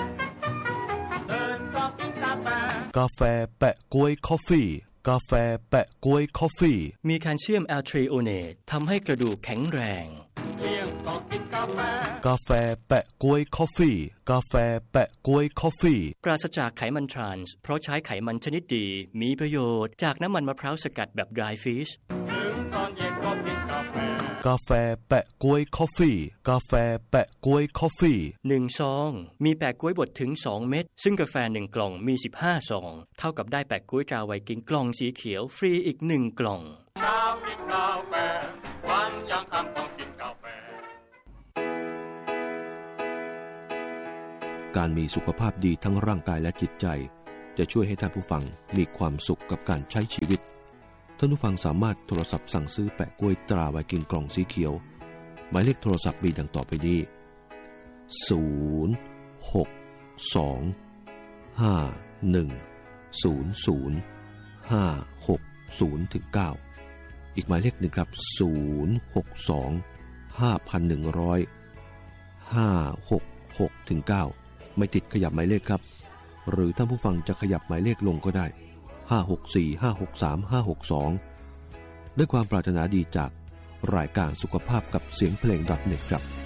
S5: กาแฟแปะก๊วยคอฟฟี่กาแฟแปะก๊วยคอฟฟี่
S6: มีแคลเซียมแอลทริโอเนตทำให้กระดูกแข็งแรง
S5: กาแฟแปะก๊วยคอฟฟี่กาแฟแปะก๊วยคอฟฟี่
S6: ปราศจากไขมันทรานส์เพราะใช้ไขมันชนิดดีมีประโยชน์จากน้ำมันมะพร้าวสกัดแบบ dry fish
S5: กาแฟแปะก๊วยคอฟฟี่กาแฟแปะก๊วยคอฟฟี่
S6: หนึ่งซองมีแปะก๊วยบดถึงสองเม็ดซึ่งกาแฟหนึ่งกล่องมีสิบห้าซองเท่ากับได้แปะก๊วยตราไวกิ้งกล่องสีเขียวฟรีอีกหนึ่งกล่องเช้ากินกาแฟวันยังค่ำต้องกินกาแฟ
S5: การมีสุขภาพดีทั้งร่างกายและจิตใจจะช่วยให้ท่านผู้ฟังมีความสุขกับการใช้ชีวิต
S7: ท่านผู้ฟังสามารถโทรศัพท์สั่งซื้อแปะกล้วยตราไวกิ้งกล่องสีเขียวหมายเลขโทรศัพท์มีดังต่อไปนี้ศูนย์ หก สอง ห้า หนึ่ง ศูนย์ ศูนย์ ห้า หก ศูนย์ ถึง เก้าอีกหมายเลขหนึ่งครับศูนย์ หก สอง ห้า หนึ่ง ศูนย์ ห้า หก หก ถึง เก้าไม่ติดขยับหมายเลขครับหรือท่านผู้ฟังจะขยับหมายเลขลงก็ได้ห้า หก สี่ ห้า หก สาม ห้า หก สองด้วยความปรารถนาดีจากรายการสุขภาพกับเสียงเพลง .เน็ต ครับ